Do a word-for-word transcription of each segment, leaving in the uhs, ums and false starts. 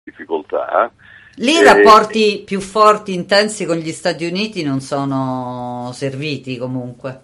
difficoltà. Lì i rapporti più forti, intensi con gli Stati Uniti non sono serviti comunque.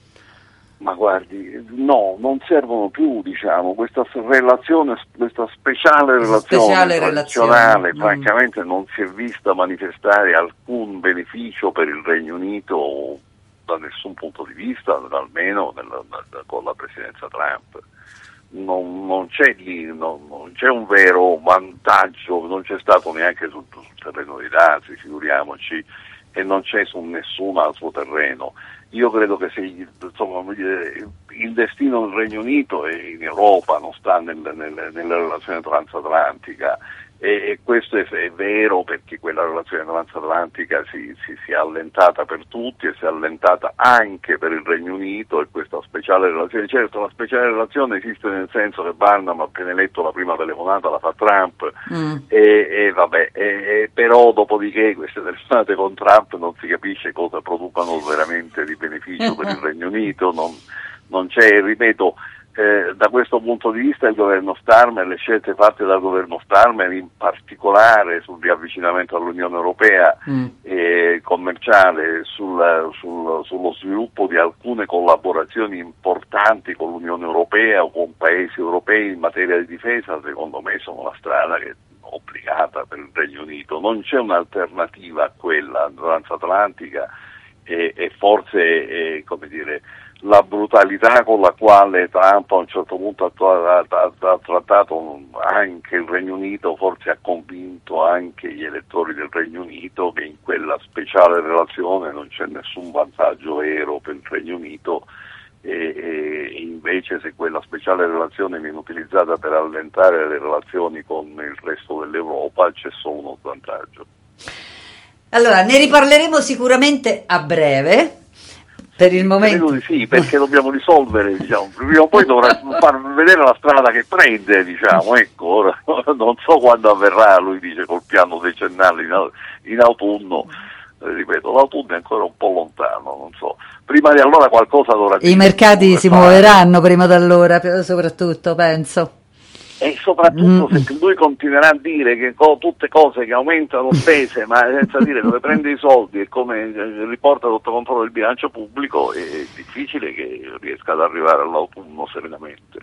Ma guardi, no, non servono più, diciamo, questa relazione, questa speciale relazione speciale tradizionale, relazione. francamente non si è vista manifestare alcun beneficio per il Regno Unito da nessun punto di vista, almeno nella, con la presidenza Trump. Non, non c'è lì, non, non c'è un vero vantaggio, non c'è stato neanche sul, sul terreno dei dazi, figuriamoci, e non c'è su nessun altro terreno. Io credo che se, insomma, il destino del Regno Unito e in Europa non sta nel, nel, nella relazione transatlantica, e, e questo è, è vero perché quella relazione transatlantica si, si, si è allentata per tutti e si è allentata anche per il Regno Unito, e questa speciale relazione, certo la speciale relazione esiste nel senso che Barnum, appena eletto, la prima telefonata la fa Trump, mm. e, e vabbè, e, e, però dopodiché queste telefonate con Trump non si capisce cosa producano veramente di beneficio per il Regno Unito, non, non c'è, ripeto, Eh, da questo punto di vista il governo Starmer, le scelte fatte dal governo Starmer, in particolare sul riavvicinamento all'Unione Europea mm. eh, commerciale, sul, sul, sullo sviluppo di alcune collaborazioni importanti con l'Unione Europea o con paesi europei in materia di difesa, secondo me sono la strada che è obbligata per il Regno Unito. Non c'è un'alternativa a quella transatlantica, e, e forse eh, come dire la brutalità con la quale Trump a un certo punto ha, ha, ha trattato anche il Regno Unito forse ha convinto anche gli elettori del Regno Unito che in quella speciale relazione non c'è nessun vantaggio vero per il Regno Unito, e, e invece se quella speciale relazione viene utilizzata per allentare le relazioni con il resto dell'Europa c'è solo uno svantaggio. Allora, ne riparleremo sicuramente a breve. Per il momento credo di sì, perché dobbiamo risolvere, diciamo, prima o poi dovrà far vedere la strada che prende, diciamo, ecco, ora non so quando avverrà, lui dice col piano decennale in, in autunno, eh, ripeto, l'autunno è ancora un po' lontano, non so, prima di allora qualcosa dovrà dire. I mercati si fare. muoveranno prima di allora, soprattutto, penso. E soprattutto mm. se lui continuerà a dire che co- tutte cose che aumentano spese, ma senza dire dove prende i soldi e come riporta sotto controllo il bilancio pubblico, è difficile che riesca ad arrivare all'autunno serenamente.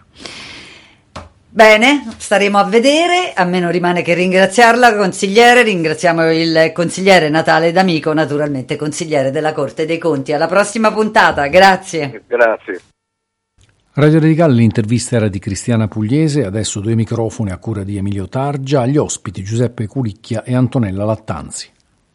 Bene, staremo a vedere, a me non rimane che ringraziarla, consigliere, ringraziamo il consigliere Natale D'Amico, naturalmente consigliere della Corte dei Conti. Alla prossima puntata, grazie. Grazie. Radio Radicale, l'intervista era di Cristiana Pugliese, adesso due microfoni a cura di Emilio Targia, agli ospiti Giuseppe Culicchia e Antonella Lattanzi.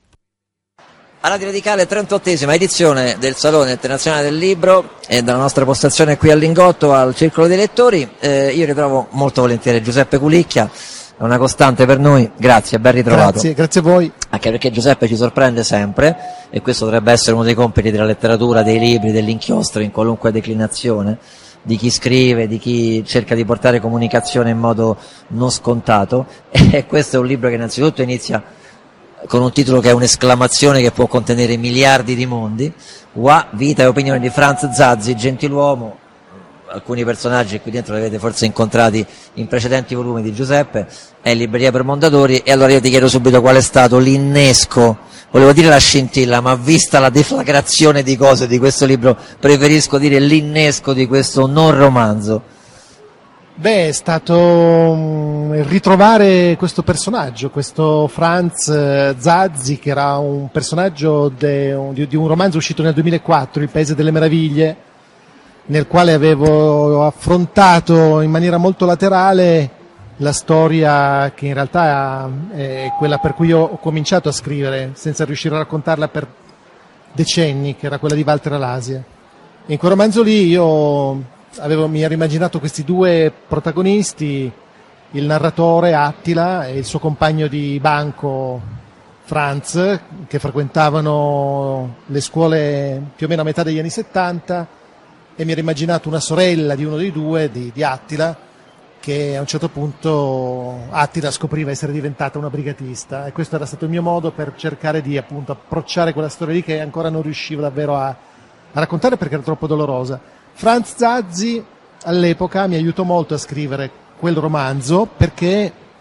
A Radio Radicale, trentottesima edizione del Salone Internazionale del Libro, e dalla nostra postazione qui a Lingotto al Circolo dei Lettori, eh, io ritrovo molto volentieri Giuseppe Culicchia, è una costante per noi, grazie, ben ritrovato. Grazie, grazie a voi. Anche perché Giuseppe ci sorprende sempre, e questo dovrebbe essere uno dei compiti della letteratura, dei libri, dell'inchiostro in qualunque declinazione, di chi scrive, di chi cerca di portare comunicazione in modo non scontato, e questo è un libro che innanzitutto inizia con un titolo che è un'esclamazione che può contenere miliardi di mondi. Wa, vita e opinioni di Franz Zazzi, gentiluomo. Alcuni personaggi qui dentro li avete forse incontrati in precedenti volumi di Giuseppe, è Libreria per Mondadori, e allora io ti chiedo subito qual è stato l'innesco, volevo dire la scintilla, ma vista la deflagrazione di cose di questo libro, preferisco dire l'innesco di questo non romanzo. Beh, è stato um, ritrovare questo personaggio, questo Franz uh, Zazzi, che era un personaggio de, un, di, di un romanzo uscito nel duemilaquattro, Il Paese delle Meraviglie, nel quale avevo affrontato in maniera molto laterale la storia che in realtà è quella per cui ho cominciato a scrivere, senza riuscire a raccontarla per decenni, che era quella di Walter Alasia. In quel romanzo lì io avevo, mi ero immaginato questi due protagonisti, il narratore Attila e il suo compagno di banco Franz, che frequentavano le scuole più o meno a metà degli anni settanta, e mi ero immaginato una sorella di uno dei due, di, di Attila, che a un certo punto Attila scopriva essere diventata una brigatista, e questo era stato il mio modo per cercare di appunto approcciare quella storia lì che ancora non riuscivo davvero a, a raccontare perché era troppo dolorosa. Franz Zazzi all'epoca mi aiutò molto a scrivere quel romanzo perché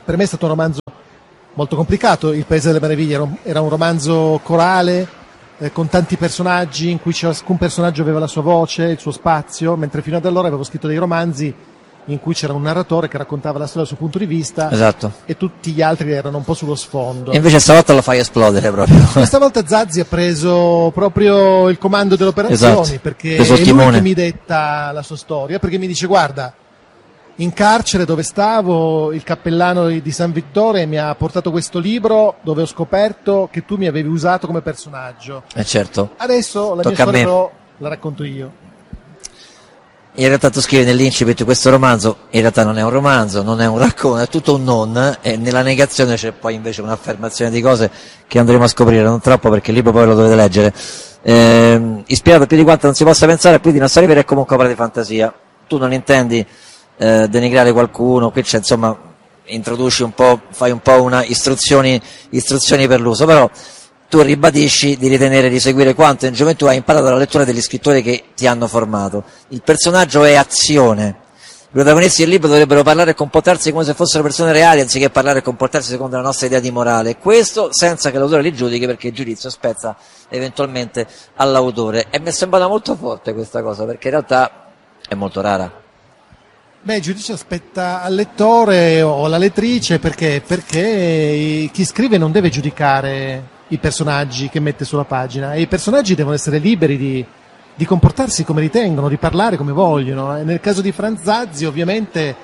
per me è stato un romanzo molto complicato. Il Paese delle Meraviglie era un, era un romanzo corale, eh, con tanti personaggi, in cui ciascun personaggio aveva la sua voce, il suo spazio, mentre fino ad allora avevo scritto dei romanzi in cui c'era un narratore che raccontava la storia dal suo punto di vista, esatto, e tutti gli altri erano un po' sullo sfondo. E invece stavolta lo fai esplodere proprio. Questa volta Zazzi ha preso proprio il comando delle operazioni, esatto, perché preso il è lui timone. che mi detta la sua storia, perché mi dice: guarda, in carcere dove stavo il cappellano di San Vittore mi ha portato questo libro dove ho scoperto che tu mi avevi usato come personaggio. Eh certo. Adesso la Tocca mia storia a me. però la racconto io. In realtà tu scrivi nell'incipit questo romanzo, in realtà non è un romanzo, non è un racconto, è tutto un non, e nella negazione c'è poi invece un'affermazione di cose che andremo a scoprire, non troppo perché il libro poi lo dovete leggere. Eh, ispirato più di quanto non si possa pensare, più di una storia vera, è comunque opera di fantasia. Tu non intendi eh, denigrare qualcuno, qui c'è insomma, introduci un po', fai un po' una istruzioni, istruzioni per l'uso, però tu ribadisci di ritenere di seguire quanto in gioventù hai imparato dalla lettura degli scrittori che ti hanno formato. Il personaggio è azione. I protagonisti del libro dovrebbero parlare e comportarsi come se fossero persone reali, anziché parlare e comportarsi secondo la nostra idea di morale. Questo senza che l'autore li giudichi, perché il giudizio spezza eventualmente all'autore. E mi è sembrata molto forte questa cosa, perché in realtà è molto rara. Beh, il giudizio aspetta al lettore o alla lettrice, perché perché chi scrive non deve giudicare i personaggi che mette sulla pagina, e i personaggi devono essere liberi di, di comportarsi come ritengono, di parlare come vogliono. E nel caso di Franz Zazzi, ovviamente,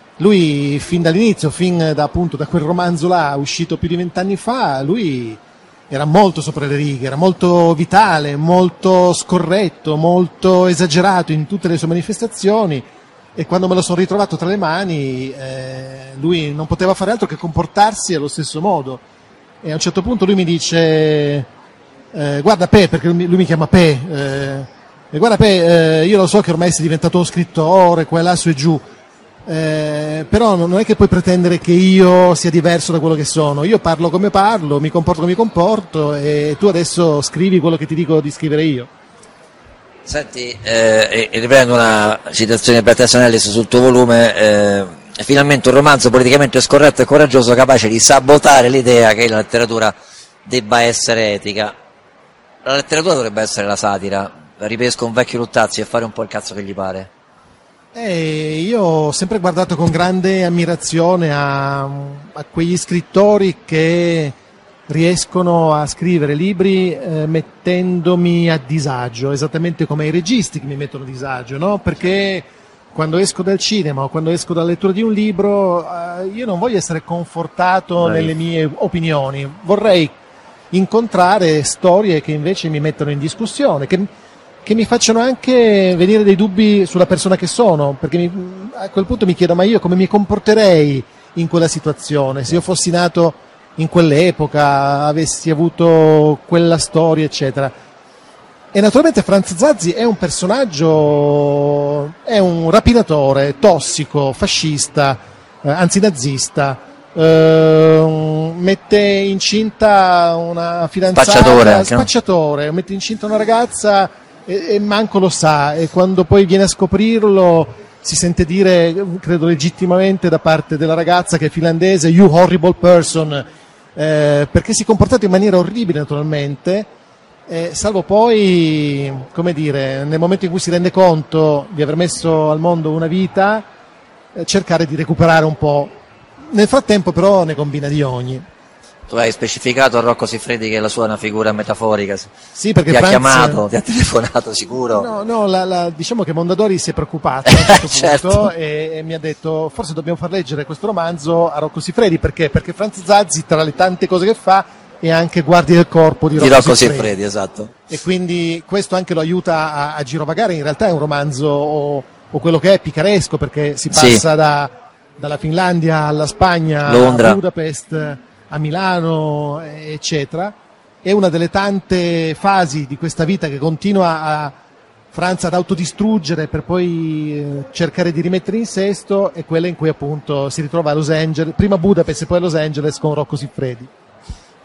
lui fin dall'inizio, fin da, appunto, da quel romanzo là, uscito più di vent'anni fa, lui era molto sopra le righe, era molto vitale, molto scorretto, molto esagerato in tutte le sue manifestazioni, e quando me lo sono ritrovato tra le mani, eh, lui non poteva fare altro che comportarsi allo stesso modo. E a un certo punto lui mi dice: eh, guarda Pe, perché lui mi chiama Pe, eh, e guarda Pe, eh, io lo so che ormai sei diventato uno scrittore, qua e là, su e giù, eh, però non è che puoi pretendere che io sia diverso da quello che sono. Io parlo come parlo, mi comporto come mi comporto, e tu adesso scrivi quello che ti dico di scrivere io. Senti, eh, riprendo una citazione di Beatrice Anellis sul tuo volume. eh, Finalmente un romanzo politicamente scorretto e coraggioso, capace di sabotare l'idea che la letteratura debba essere etica. La letteratura dovrebbe essere la satira. Ripesco un vecchio Luttazzi e fare un po' il cazzo che gli pare. Eh, io ho sempre guardato con grande ammirazione a, a quegli scrittori che riescono a scrivere libri eh, mettendomi a disagio, esattamente come i registi che mi mettono a disagio, no? Perché quando esco dal cinema o quando esco dalla lettura di un libro, eh, io non voglio essere confortato Dai. nelle mie opinioni, vorrei incontrare storie che invece mi mettono in discussione, che, che mi facciano anche venire dei dubbi sulla persona che sono, perché mi, a quel punto mi chiedo: ma io come mi comporterei in quella situazione, se io fossi nato in quell'epoca, avessi avuto quella storia, eccetera. E naturalmente Franz Zazzi è un personaggio, è un rapinatore tossico, fascista, eh, anzi nazista, eh, mette incinta una fidanzata, Spacciatore, spacciatore, mette incinta una ragazza e, e manco lo sa, e quando poi viene a scoprirlo si sente dire, credo legittimamente da parte della ragazza che è finlandese, "you horrible person", eh, perché si è comportato in maniera orribile naturalmente. Eh, salvo poi, come dire, nel momento in cui si rende conto di aver messo al mondo una vita, eh, cercare di recuperare un po'. Nel frattempo però ne combina di ogni. Tu hai specificato a Rocco Siffredi che la sua è una figura metaforica. Sì, perché ti ha Franz... chiamato, ti ha telefonato sicuro? No, no, la, la, diciamo che Mondadori si è preoccupato a un certo Certo. punto e, e mi ha detto: forse dobbiamo far leggere questo romanzo a Rocco Siffredi. Perché? Perché Franz Zazzi, tra le tante cose che fa, è anche guardia del corpo di Rocco, Di Rocco Siffredi. Siffredi, esatto. E quindi questo anche lo aiuta a, a girovagare. In realtà è un romanzo, o, o quello che è, picaresco, perché si passa Sì. da, dalla Finlandia alla Spagna, Londra. a Budapest, a Milano, eccetera. È una delle tante fasi di questa vita che continua a Franz ad autodistruggere per poi eh, cercare di rimettere in sesto, è quella in cui appunto si ritrova a Los Angeles, prima a Budapest e poi a Los Angeles con Rocco Siffredi.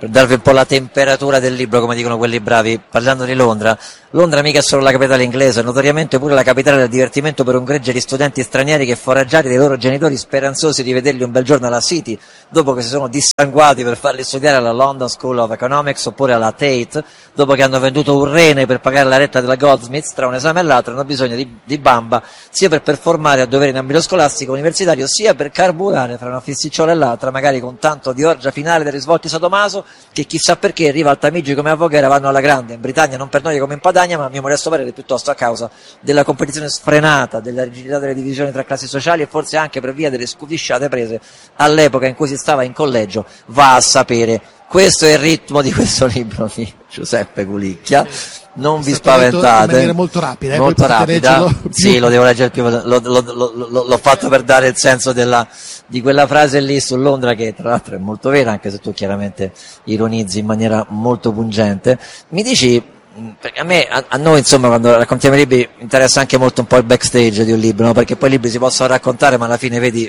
per darvi un po' la temperatura del libro, come dicono quelli bravi, parlando di Londra, Londra mica è solo la capitale inglese, è notoriamente pure la capitale del divertimento per un gregge di studenti stranieri che, foraggiati dai loro genitori speranzosi di vederli un bel giorno alla City, dopo che si sono dissanguati per farli studiare alla London School of Economics oppure alla Tate, dopo che hanno venduto un rene per pagare la retta della Goldsmiths, tra un esame e l'altro hanno bisogno di, di bamba, sia per performare a dovere in ambito scolastico universitario, sia per carburare fra una fissicciola e l'altra, magari con tanto di orgia finale dei risvolti Sadomaso, che chissà perché Riva al Tamigi come a Voghera vanno alla grande, in Britannia non per noi come in Padania, ma a mio modesto parere piuttosto a causa della competizione sfrenata, della rigidità delle divisioni tra classi sociali e forse anche per via delle scufisciate prese all'epoca in cui si stava in collegio, va a sapere. Questo è il ritmo di questo libro di Giuseppe Culicchia, non vi spaventate, in maniera molto rapida, eh? molto rapida, sì, lo devo leggere più, lo, lo, lo, lo, l'ho fatto per dare il senso della, di quella frase lì su Londra, che tra l'altro è molto vera, anche se tu chiaramente ironizzi in maniera molto pungente. Mi dici, perché a me, a, a noi insomma, quando raccontiamo i libri interessa anche molto un po' il backstage di un libro, no? Perché poi i libri si possono raccontare, ma alla fine vedi,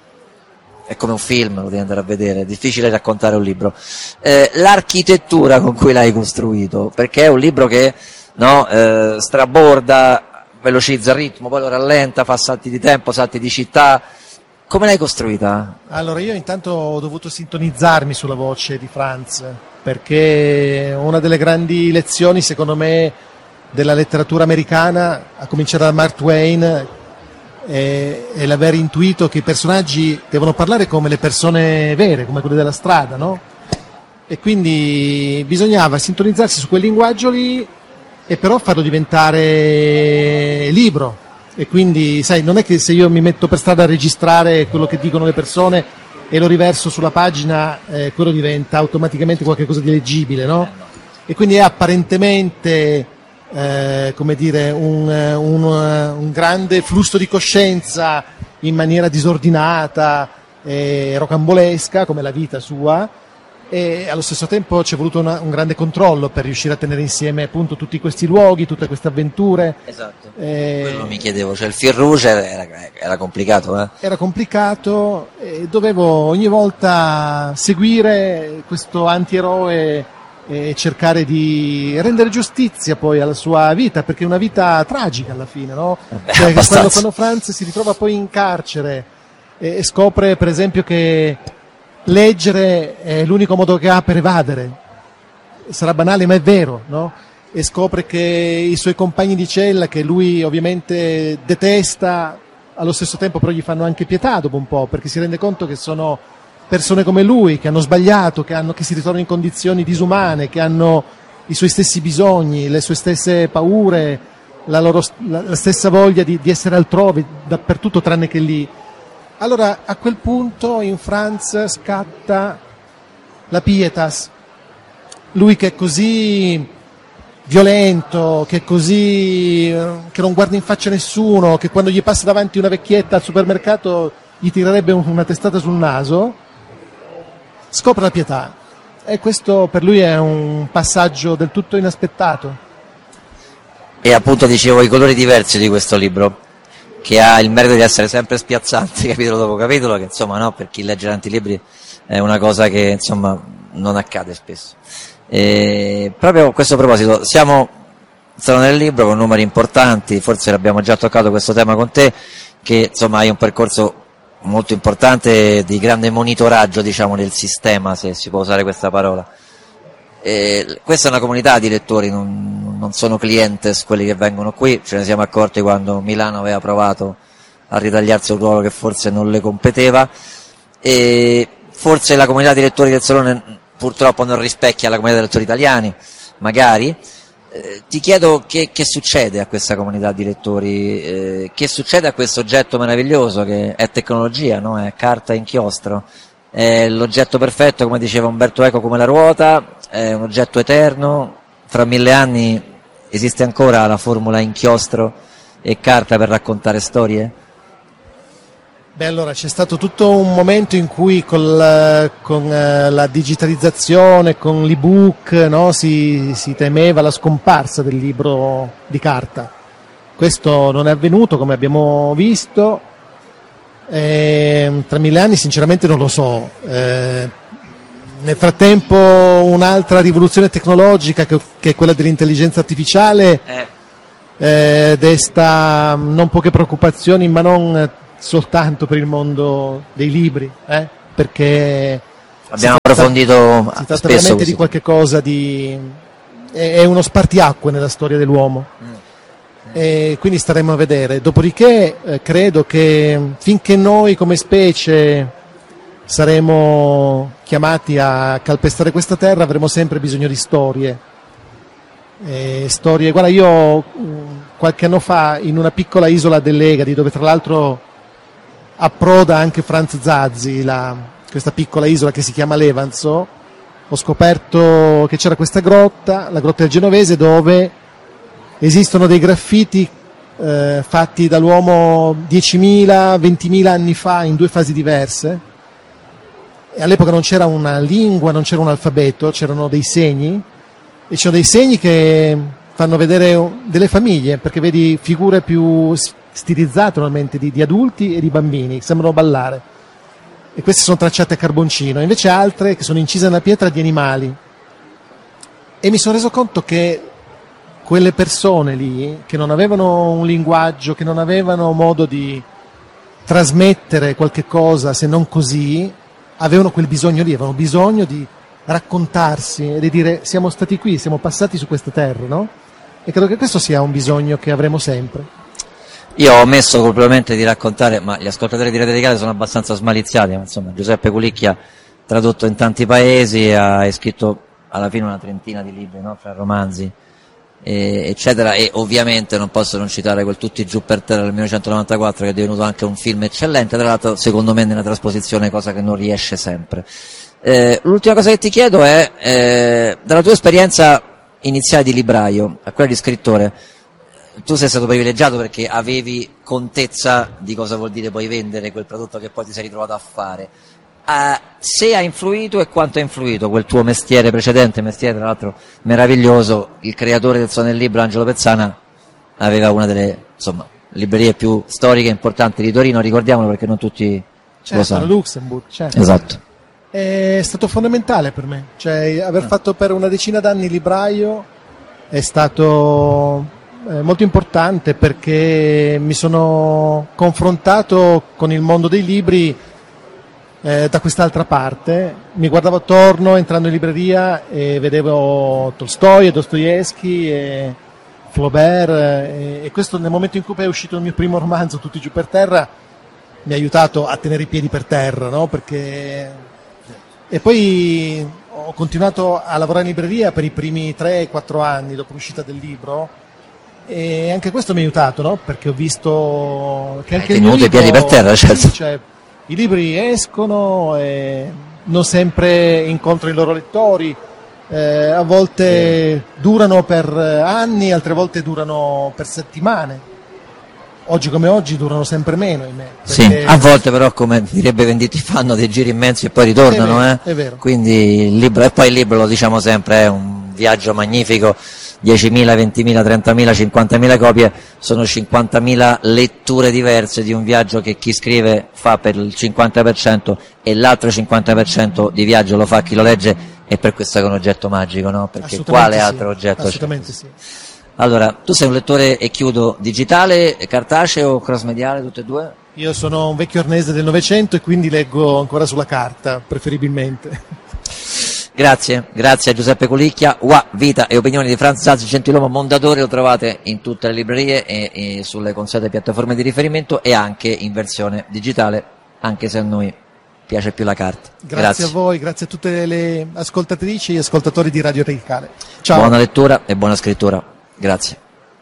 è come un film, lo devi andare a vedere, è difficile raccontare un libro. Eh, l'architettura con cui l'hai costruito, perché è un libro che, no, eh, straborda, velocizza il ritmo, poi lo rallenta, fa salti di tempo, salti di città. Come l'hai costruita? Allora, io intanto ho dovuto sintonizzarmi sulla voce di Franz, perché una delle grandi lezioni, secondo me, della letteratura americana, a cominciare da Mark Twain, è, è l'aver intuito che i personaggi devono parlare come le persone vere, come quelle della strada, no? E quindi bisognava sintonizzarsi su quel linguaggio lì e però farlo diventare libro. E quindi, sai, non è che se io mi metto per strada a registrare quello che dicono le persone e lo riverso sulla pagina, eh, quello diventa automaticamente qualcosa di leggibile, no? E quindi è apparentemente, eh, come dire, un, un, un grande flusso di coscienza in maniera disordinata e rocambolesca, come la vita sua, e allo stesso tempo ci è voluto una, un grande controllo per riuscire a tenere insieme appunto tutti questi luoghi, tutte queste avventure. Esatto, eh, quello mi chiedevo, cioè il fil rouge era, era complicato, eh? Era complicato e dovevo ogni volta seguire questo antieroe e cercare di rendere giustizia poi alla sua vita, perché è una vita tragica alla fine, no? Beh, cioè, quando, quando Franz si ritrova poi in carcere e, e scopre per esempio che leggere è l'unico modo che ha per evadere, sarà banale ma è vero, no? E scopre che i suoi compagni di cella, che lui ovviamente detesta, allo stesso tempo però gli fanno anche pietà dopo un po', perché si rende conto che sono persone come lui, che hanno sbagliato, che, hanno, che si ritrovano in condizioni disumane, che hanno i suoi stessi bisogni, le sue stesse paure, la, loro, la, la stessa voglia di, di essere altrove, dappertutto tranne che lì. Allora a quel punto in Franz scatta la pietas, lui che è così violento, che è così, che non guarda in faccia nessuno, che quando gli passa davanti una vecchietta al supermercato gli tirerebbe una testata sul naso, scopre la pietà, e questo per lui è un passaggio del tutto inaspettato. E appunto dicevo i colori diversi di questo libro, che ha il merito di essere sempre spiazzanti capitolo dopo capitolo, che insomma, no, per chi legge tanti libri è una cosa che insomma non accade spesso. E proprio a questo proposito, siamo sono nel libro con numeri importanti, forse l'abbiamo già toccato questo tema con te, che insomma hai un percorso molto importante di grande monitoraggio, diciamo, del sistema, se si può usare questa parola. E questa è una comunità di lettori, non, non sono clientes quelli che vengono qui, ce ne siamo accorti quando Milano aveva provato a ritagliarsi un ruolo che forse non le competeva, e forse la comunità di lettori del Salone purtroppo non rispecchia la comunità di lettori italiani, magari. Eh, ti chiedo che, che succede a questa comunità di lettori, eh, che succede a questo oggetto meraviglioso che è tecnologia, no? È carta e inchiostro, è l'oggetto perfetto, come diceva Umberto Eco, come la ruota, è un oggetto eterno. Fra mille anni esiste ancora la formula inchiostro e carta per raccontare storie? Beh, allora c'è stato tutto un momento in cui col, con uh, la digitalizzazione, con l'ebook, no, si, si temeva la scomparsa del libro di carta. Questo non è avvenuto, come abbiamo visto. E, tra mille anni sinceramente non lo so. Eh, Nel frattempo un'altra rivoluzione tecnologica che, che è quella dell'intelligenza artificiale Eh, eh, desta non poche preoccupazioni, ma non soltanto per il mondo dei libri, eh, perché abbiamo si tratta- approfondito si tratta spesso veramente questo. di qualche cosa di è, è uno spartiacque nella storia dell'uomo. E quindi staremo a vedere. Dopodiché eh, credo che finché noi come specie saremo chiamati a calpestare questa terra avremo sempre bisogno di storie. E storie, guarda, io mh, qualche anno fa in una piccola isola dell'Egadi, dove tra l'altro approda anche Franz Zazzi, la, questa piccola isola che si chiama Levanzo, ho scoperto che c'era questa grotta, la grotta del Genovese, dove esistono dei graffiti eh, fatti dall'uomo diecimila, ventimila anni fa in due fasi diverse, e all'epoca non c'era una lingua, non c'era un alfabeto, c'erano dei segni, e c'erano dei segni che fanno vedere delle famiglie, perché vedi figure più stilizzate normalmente di, di adulti e di bambini, che sembrano ballare, e queste sono tracciate a carboncino, invece altre che sono incise nella pietra di animali, e mi sono reso conto che quelle persone lì, che non avevano un linguaggio, che non avevano modo di trasmettere qualche cosa se non così, avevano quel bisogno lì, avevano bisogno di raccontarsi e di dire siamo stati qui, siamo passati su questa terra, no? E credo che questo sia un bisogno che avremo sempre. Io ho omesso colpevolmente di raccontare, ma gli ascoltatori di Radio Radicale sono abbastanza smaliziati, ma insomma Giuseppe Culicchia, tradotto in tanti paesi, ha scritto alla fine una trentina di libri, no? Fra romanzi, e, eccetera, e ovviamente non posso non citare quel Tutti giù per terra del millenovecentonovantaquattro, che è divenuto anche un film eccellente, tra l'altro secondo me nella trasposizione, cosa che non riesce sempre. Eh, l'ultima cosa che ti chiedo è, eh, dalla tua esperienza iniziale di libraio a quella di scrittore, tu sei stato privilegiato perché avevi contezza di cosa vuol dire poi vendere quel prodotto che poi ti sei ritrovato a fare. Uh, se ha influito e quanto ha influito quel tuo mestiere precedente, mestiere tra l'altro meraviglioso, il creatore del Suono del Libro, Angelo Pezzana, aveva una delle, insomma, librerie più storiche e importanti di Torino, ricordiamolo perché non tutti Certo, lo sanno. a Luxembourg, certo. Esatto. È stato fondamentale per me, cioè aver fatto per una decina d'anni libraio è stato eh, molto importante, perché mi sono confrontato con il mondo dei libri eh, da quest'altra parte, mi guardavo attorno entrando in libreria e vedevo Tolstoi e Dostoevsky e Flaubert e, e questo nel momento in cui è uscito il mio primo romanzo Tutti giù per terra mi ha aiutato a tenere i piedi per terra, no? Perché e poi ho continuato a lavorare in libreria per i primi tre quattro anni dopo l'uscita del libro, e anche questo mi ha aiutato, no? Perché ho visto che anche Hai il mio tenuto i libro, piedi per terra, certo. cioè, i libri escono e non sempre incontro i loro lettori, eh, a volte durano per anni, altre volte durano per settimane. Oggi come oggi durano sempre meno, ahimè. Sì, a volte però, come direbbe Venditti, fanno dei giri immensi e poi ritornano, È vero, eh? è vero. Quindi il libro, e poi il libro, lo diciamo sempre, è un viaggio magnifico, diecimila, ventimila, trentamila, cinquantamila copie, sono cinquantamila letture diverse di un viaggio che chi scrive fa per il cinquanta per cento e l'altro cinquanta per cento di viaggio lo fa chi lo legge, e per questo è un oggetto magico, no? Perché quale Assolutamente sì, altro oggetto c'è? assolutamente sì. Allora, tu sei un lettore, e chiudo, digitale, cartaceo, cross-mediale, tutte e due? Io sono un vecchio arnese del Novecento e quindi leggo ancora sulla carta, preferibilmente. Grazie, grazie a Giuseppe Culicchia. Ua, Vita e opinioni di Franz Zazzi, gentiluomo mondatore, lo trovate in tutte le librerie e, e sulle consuete piattaforme di riferimento, e anche in versione digitale, anche se a noi piace più la carta. Grazie, Grazie. a voi, grazie a tutte le ascoltatrici e ascoltatori di Radio Radicale. Ciao. Buona lettura e buona scrittura. Grazie.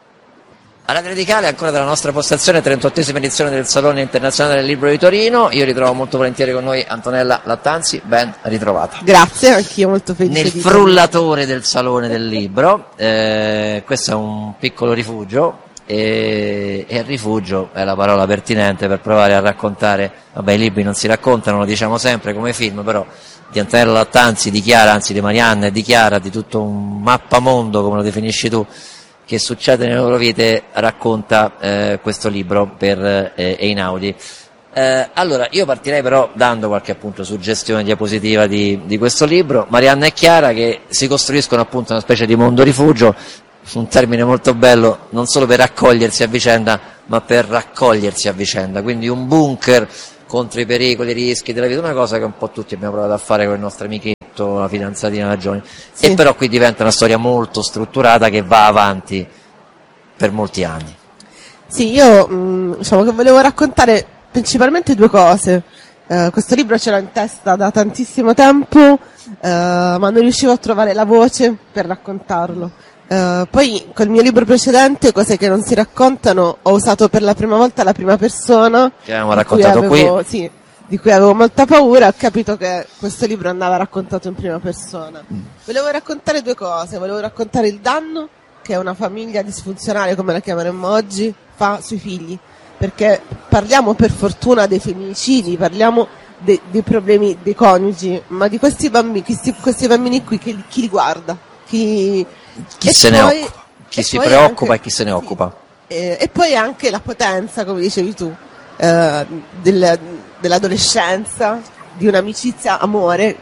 A Radio Radicale, ancora dalla nostra postazione, trentottesima edizione del Salone Internazionale del Libro di Torino. Io ritrovo molto volentieri con noi Antonella Lattanzi, ben ritrovata. Grazie, anch'io molto felice Nel di frullatore del Salone del Libro, eh, questo è un piccolo rifugio, e, e il rifugio è la parola pertinente per provare a raccontare, vabbè, i libri non si raccontano, lo diciamo sempre come film, però di Antonella Lattanzi, di Chiara, anzi di Marianna e di Chiara, di tutto un mappamondo, come lo definisci tu, che succede nelle loro vite, racconta eh, questo libro per eh, Einaudi. Eh, allora, io partirei però dando qualche appunto suggestione diapositiva di, di questo libro. Marianna e Chiara che si costruiscono appunto una specie di mondo rifugio, un termine molto bello, non solo per accogliersi a vicenda, ma per raccogliersi a vicenda, quindi un bunker contro i pericoli, i rischi della vita, una cosa che un po' tutti abbiamo provato a fare con il nostro amichetto, la fidanzatina da Johnny, sì. E però qui diventa una storia molto strutturata che va avanti per molti anni. Sì, io mh, diciamo che volevo raccontare principalmente due cose. Uh, questo libro ce l'ho in testa da tantissimo tempo, uh, ma non riuscivo a trovare la voce per raccontarlo. Uh, poi col mio libro precedente, Cose che non si raccontano, ho usato per la prima volta la prima persona, che abbiamo raccontato avevo, qui, sì, di cui avevo molta paura. Ho capito che questo libro andava raccontato in prima persona. Mm. Volevo raccontare due cose. Volevo raccontare il danno che una famiglia disfunzionale, come la chiameremmo oggi, fa sui figli, perché parliamo per fortuna dei femminicidi, parliamo de- dei problemi dei coniugi, ma di questi bambini, questi, questi bambini qui, chi, chi li guarda? Chi, chi se ne occupa, chi si preoccupa anche, e chi se ne occupa. Sì, e, e poi anche la potenza, come dicevi tu, eh, del, dell'adolescenza, di un'amicizia, amore.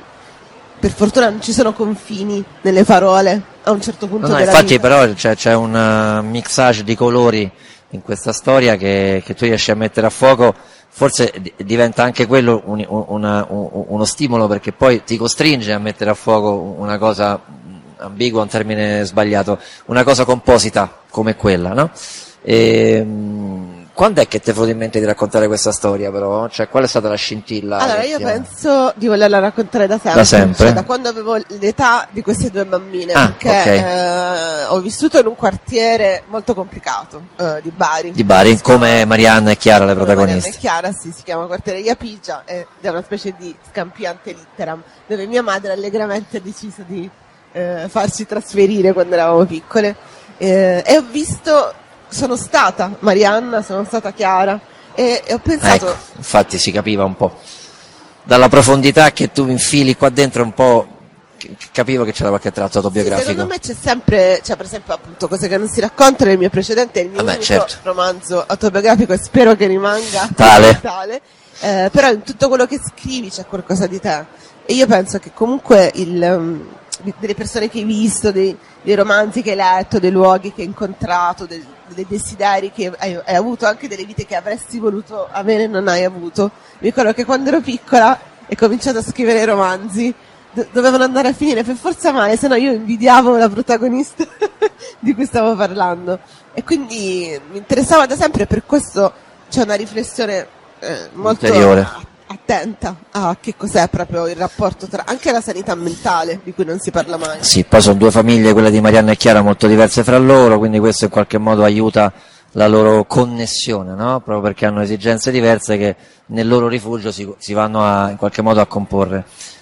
Per fortuna non ci sono confini nelle parole a un certo punto no, no, della infatti vita. Però c'è, c'è un uh, mixage di colori in questa storia che, che tu riesci a mettere a fuoco. Forse d- diventa anche quello un, un, una, un, uno stimolo, perché poi ti costringe a mettere a fuoco una cosa ambigua, un termine sbagliato, una cosa composita come quella, no? E, quando è che ti è venuto in mente di raccontare questa storia, però? Cioè, qual è stata la scintilla? Allora, io penso di volerla raccontare da sempre, da sempre? Cioè, da quando avevo l'età di queste due bambine, ah, perché okay. eh, ho vissuto in un quartiere molto complicato, eh, di Bari. Di Bari, come Marianna e Chiara, le protagoniste. Marianna e Chiara, sì, si chiama quartiere Iapigia, ed è una specie di scampiante litteram, dove mia madre allegramente ha deciso di eh, farci trasferire quando eravamo piccole, eh, e ho visto... Sono stata Marianna, sono stata Chiara e, e ho pensato... Ecco, infatti si capiva un po'. Dalla profondità che tu infili qua dentro un po', capivo che c'era qualche tratto autobiografico. Sì, secondo me c'è sempre, cioè per esempio appunto Cose che non si raccontano, il mio precedente è il mio Vabbè, unico certo. romanzo autobiografico e spero che rimanga tale, tale. Eh, però in tutto quello che scrivi c'è qualcosa di te e io penso che comunque il... Um, delle persone che hai visto, dei, dei romanzi che hai letto, dei luoghi che hai incontrato, dei, dei desideri che hai, hai avuto, anche delle vite che avresti voluto avere e non hai avuto. Mi ricordo che quando ero piccola e ho cominciato a scrivere romanzi do- dovevano andare a finire per forza male, se no io invidiavo la protagonista di cui stavo parlando e quindi mi interessava da sempre e per questo c'è una riflessione eh, molto ulteriore, attenta a che cos'è proprio il rapporto tra anche la sanità mentale, di cui non si parla mai. Sì, poi sono due famiglie, quella di Marianna e Chiara, molto diverse fra loro, quindi questo in qualche modo aiuta la loro connessione, no? Proprio perché hanno esigenze diverse che nel loro rifugio si, si vanno a, in qualche modo a comporre.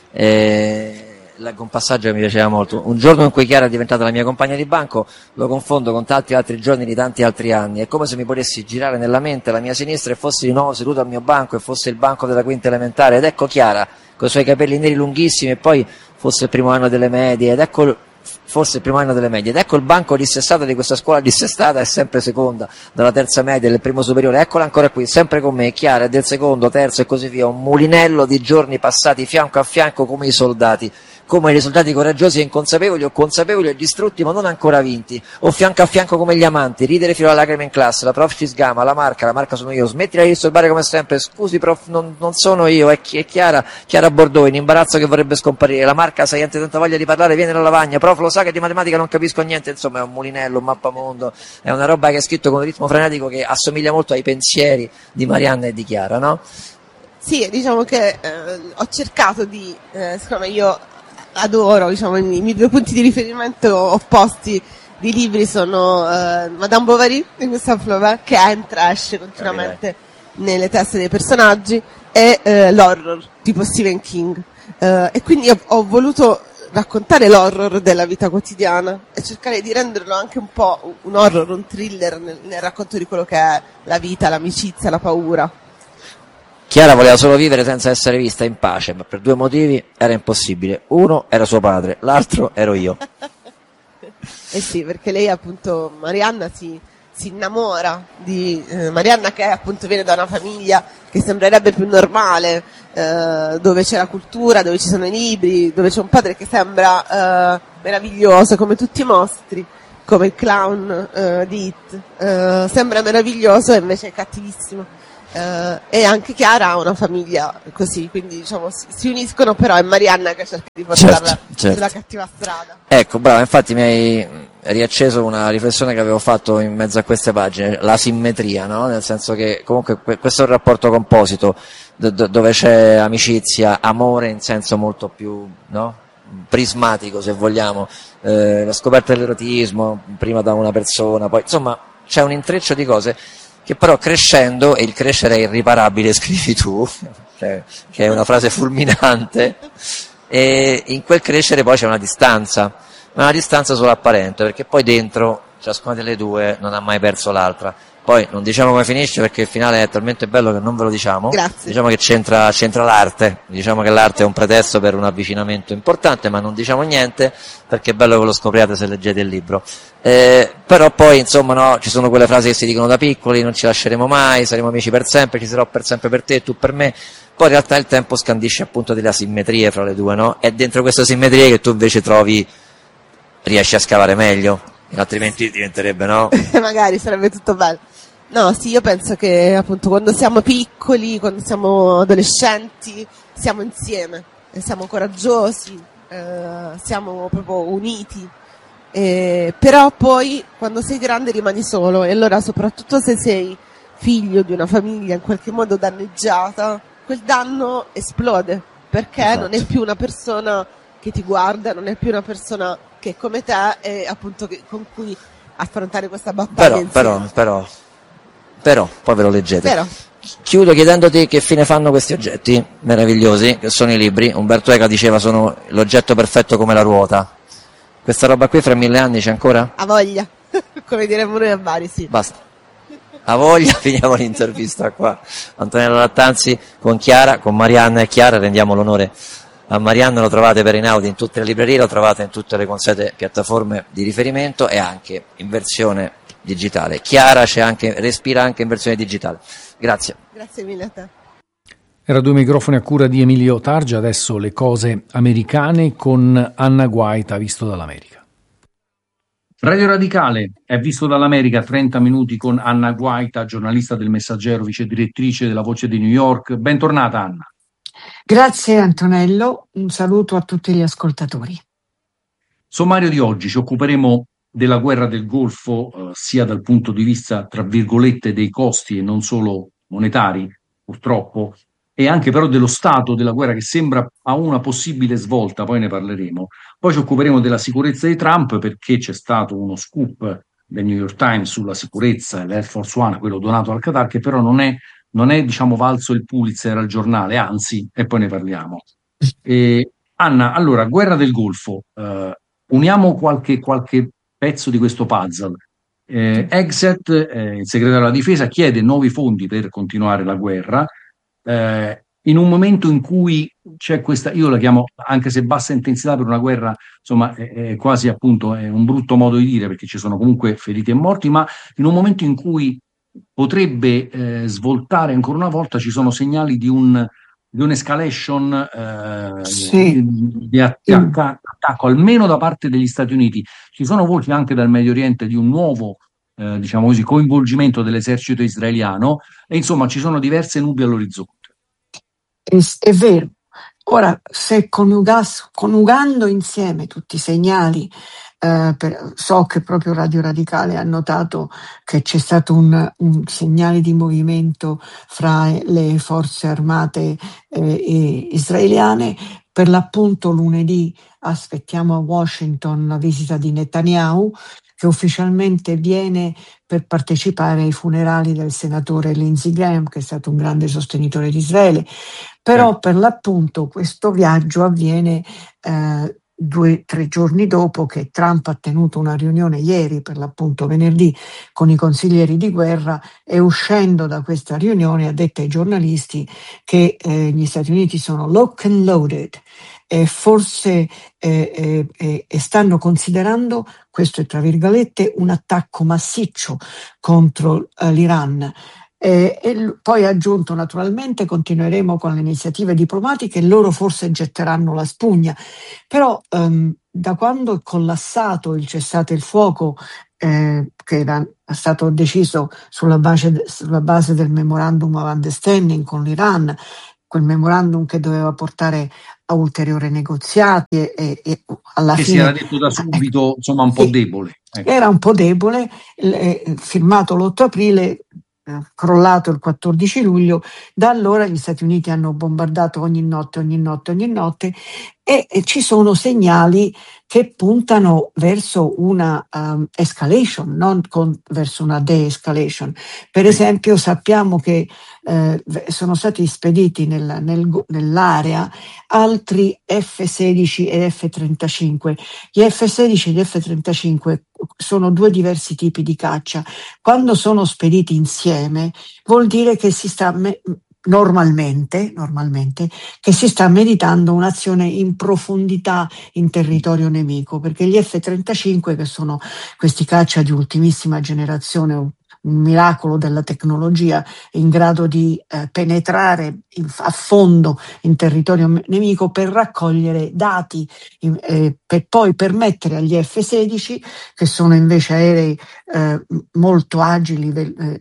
E... leggo un passaggio che mi piaceva molto. Un giorno in cui Chiara è diventata la mia compagna di banco lo confondo con tanti altri giorni di tanti altri anni. È come se mi potessi girare nella mente la mia sinistra e fossi di nuovo seduto al mio banco e fosse il banco della quinta elementare ed ecco Chiara con i suoi capelli neri lunghissimi e poi fosse il primo anno delle medie ed ecco forse il primo anno delle medie ed ecco il banco dissestato di questa scuola dissestata è sempre seconda dalla terza media del primo superiore, eccola ancora qui sempre con me, Chiara è del secondo, terzo e così via, un mulinello di giorni passati fianco a fianco come i soldati, come i soldati coraggiosi e inconsapevoli o consapevoli e distrutti ma non ancora vinti, o fianco a fianco come gli amanti, ridere fino alla lacrima in classe, la prof ci sgama, la marca, la marca sono io, smettila di disturbare come sempre, scusi prof non, non sono io, è, chi, è Chiara, Chiara Bordeaux, in imbarazzo che vorrebbe scomparire, la marca sai anche tanta voglia di parlare, viene alla lavagna, prof lo sa che di matematica non capisco niente, insomma è un mulinello, un mappamondo, è una roba che è scritto con un ritmo frenetico che assomiglia molto ai pensieri di Marianna e di Chiara, no? Sì, diciamo che eh, ho cercato di, eh, secondo me io adoro, diciamo, i miei due punti di riferimento opposti di libri sono eh, Madame Bovary di Gustave Flaubert, che entra e esce continuamente nelle teste dei personaggi, e eh, l'horror tipo Stephen King, eh, e quindi ho, ho voluto raccontare l'horror della vita quotidiana e cercare di renderlo anche un po' un horror, un thriller nel, nel racconto di quello che è la vita, l'amicizia, la paura. Chiara voleva solo vivere senza essere vista in pace, ma per due motivi era impossibile. Uno era suo padre, l'altro ero io. Eh sì, perché lei appunto, Marianna si, si innamora di eh, Marianna, che appunto viene da una famiglia che sembrerebbe più normale, eh, dove c'è la cultura, dove ci sono i libri, dove c'è un padre che sembra eh, meraviglioso, come tutti i mostri, come il clown eh, di It, eh, sembra meraviglioso e invece è cattivissimo. Uh, e anche Chiara ha una famiglia così, quindi diciamo si, si uniscono, però è Marianna che cerca di portarla certo, certo. sulla cattiva strada. Ecco, bravo, infatti mi hai riacceso una riflessione che avevo fatto in mezzo a queste pagine, la simmetria, no? Nel senso che comunque questo è un rapporto composito do- do- dove c'è amicizia, amore in senso molto più, no? Prismatico, se vogliamo, eh, la scoperta dell'erotismo prima da una persona, poi insomma c'è un intreccio di cose che però crescendo, e il crescere è irriparabile, scrivi tu, cioè, che è una frase fulminante, e in quel crescere poi c'è una distanza, ma una distanza solo apparente, perché poi dentro ciascuna delle due non ha mai perso l'altra. Poi non diciamo come finisce, perché il finale è talmente bello che non ve lo diciamo. Grazie. Diciamo che c'entra, c'entra l'arte, diciamo che l'arte è un pretesto per un avvicinamento importante, ma non diciamo niente, perché è bello che lo scopriate se leggete il libro. Eh, però poi insomma no, ci sono quelle frasi che si dicono da piccoli: non ci lasceremo mai, saremo amici per sempre, ci sarò per sempre per te, tu per me. Poi in realtà il tempo scandisce appunto delle asimmetrie fra le due, no? È dentro queste asimmetrie che tu invece trovi, riesci a scavare meglio, altrimenti diventerebbe, no? Magari sarebbe tutto bello. No, sì, io penso che appunto quando siamo piccoli, quando siamo adolescenti, siamo insieme, e siamo coraggiosi, eh, siamo proprio uniti. Eh, però poi quando sei grande rimani solo, e allora soprattutto se sei figlio di una famiglia in qualche modo danneggiata, quel danno esplode, perché esatto. Non è più una persona che ti guarda, non è più una persona che è come te e appunto che, con cui affrontare questa battaglia. Però, però, però, però, poi ve lo leggete. Però. Chiudo chiedendoti che fine fanno questi oggetti meravigliosi, che sono i libri. Umberto Eco diceva sono l'oggetto perfetto come la ruota. Questa roba qui fra mille anni c'è ancora? A voglia, come diremmo noi a Bari, sì. Basta. A voglia, finiamo l'intervista qua. Antonella Lattanzi con Chiara, con Marianna e Chiara, rendiamo l'onore a Marianna. Lo trovate per Einaudi in tutte le librerie, lo trovate in tutte le consuete piattaforme di riferimento e anche in versione digitale. Chiara c'è anche, respira anche in versione digitale. Grazie. Grazie mille a te. Era due microfoni a cura di Emilio Targia, adesso le cose americane con Anna Guaita, visto dall'America. Radio Radicale è visto dall'America, trenta minuti con Anna Guaita, giornalista del Messaggero, vice direttrice della Voce di New York. Bentornata Anna. Grazie Antonello, un saluto a tutti gli ascoltatori. Sommario di oggi, ci occuperemo della guerra del Golfo, eh, sia dal punto di vista, tra virgolette, dei costi e non solo monetari, purtroppo, e anche però dello stato della guerra che sembra a una possibile svolta, poi ne parleremo. Poi ci occuperemo della sicurezza di Trump, perché c'è stato uno scoop del New York Times sulla sicurezza dell'Air Force One, quello donato al Qatar, che però non è, non è diciamo valso il Pulitzer al giornale, anzi, e poi ne parliamo. E, Anna, allora, guerra del Golfo, eh, uniamo qualche, qualche pezzo di questo puzzle. Eh, Exet, eh, il segretario della difesa, chiede nuovi fondi per continuare la guerra, eh, in un momento in cui c'è questa, io la chiamo, anche se bassa intensità per una guerra, insomma è, è quasi appunto è un brutto modo di dire, perché ci sono comunque feriti e morti, ma in un momento in cui potrebbe eh, svoltare ancora una volta, ci sono segnali di un di un'escalation eh, sì. di, di attacco, attacco almeno da parte degli Stati Uniti. Ci sono voci anche dal Medio Oriente di un nuovo eh, diciamo così coinvolgimento dell'esercito israeliano, e insomma ci sono diverse nubi all'orizzonte. È, è vero. Ora, se coniugas, coniugando insieme tutti i segnali, eh, per, so che proprio Radio Radicale ha notato che c'è stato un, un segnale di movimento fra le forze armate eh, israeliane. Per l'appunto lunedì aspettiamo a Washington la visita di Netanyahu, che ufficialmente viene per partecipare ai funerali del senatore Lindsey Graham, che è stato un grande sostenitore di Israele. Però per l'appunto questo viaggio avviene eh, due tre giorni dopo che Trump ha tenuto una riunione ieri, per l'appunto venerdì, con i consiglieri di guerra, e uscendo da questa riunione ha detto ai giornalisti che eh, gli Stati Uniti sono lock and loaded e forse eh, eh, eh, stanno considerando, questo è tra virgolette, un attacco massiccio contro eh, l'Iran. Eh, e poi ha aggiunto: naturalmente continueremo con le iniziative diplomatiche e loro forse getteranno la spugna, però ehm, da quando è collassato il cessate il fuoco eh, che era stato deciso sulla base, sulla base del memorandum of understanding con l'Iran, quel memorandum che doveva portare a ulteriori negoziati e, e, e alla che fine si era detto da subito, eh, insomma, un po' sì, debole. Ecco. Era un po' debole, eh, firmato l'otto aprile, eh, crollato il quattordici luglio. Da allora gli Stati Uniti hanno bombardato ogni notte, ogni notte, ogni notte e, e ci sono segnali che puntano verso una um, escalation, non con, verso una de-escalation. Per esempio sappiamo che eh, sono stati spediti nel, nel, nell'area altri F sedici e F trentacinque. Gli F sedici e gli F trentacinque sono due diversi tipi di caccia. Quando sono spediti insieme vuol dire che si sta me- normalmente, normalmente che si sta meditando un'azione in profondità in territorio nemico, perché gli F trentacinque, che sono questi caccia di ultimissima generazione, un miracolo della tecnologia, in grado di eh, penetrare in, a fondo in territorio nemico per raccogliere dati, eh, per poi permettere agli F sedici, che sono invece aerei eh, molto agili, eh,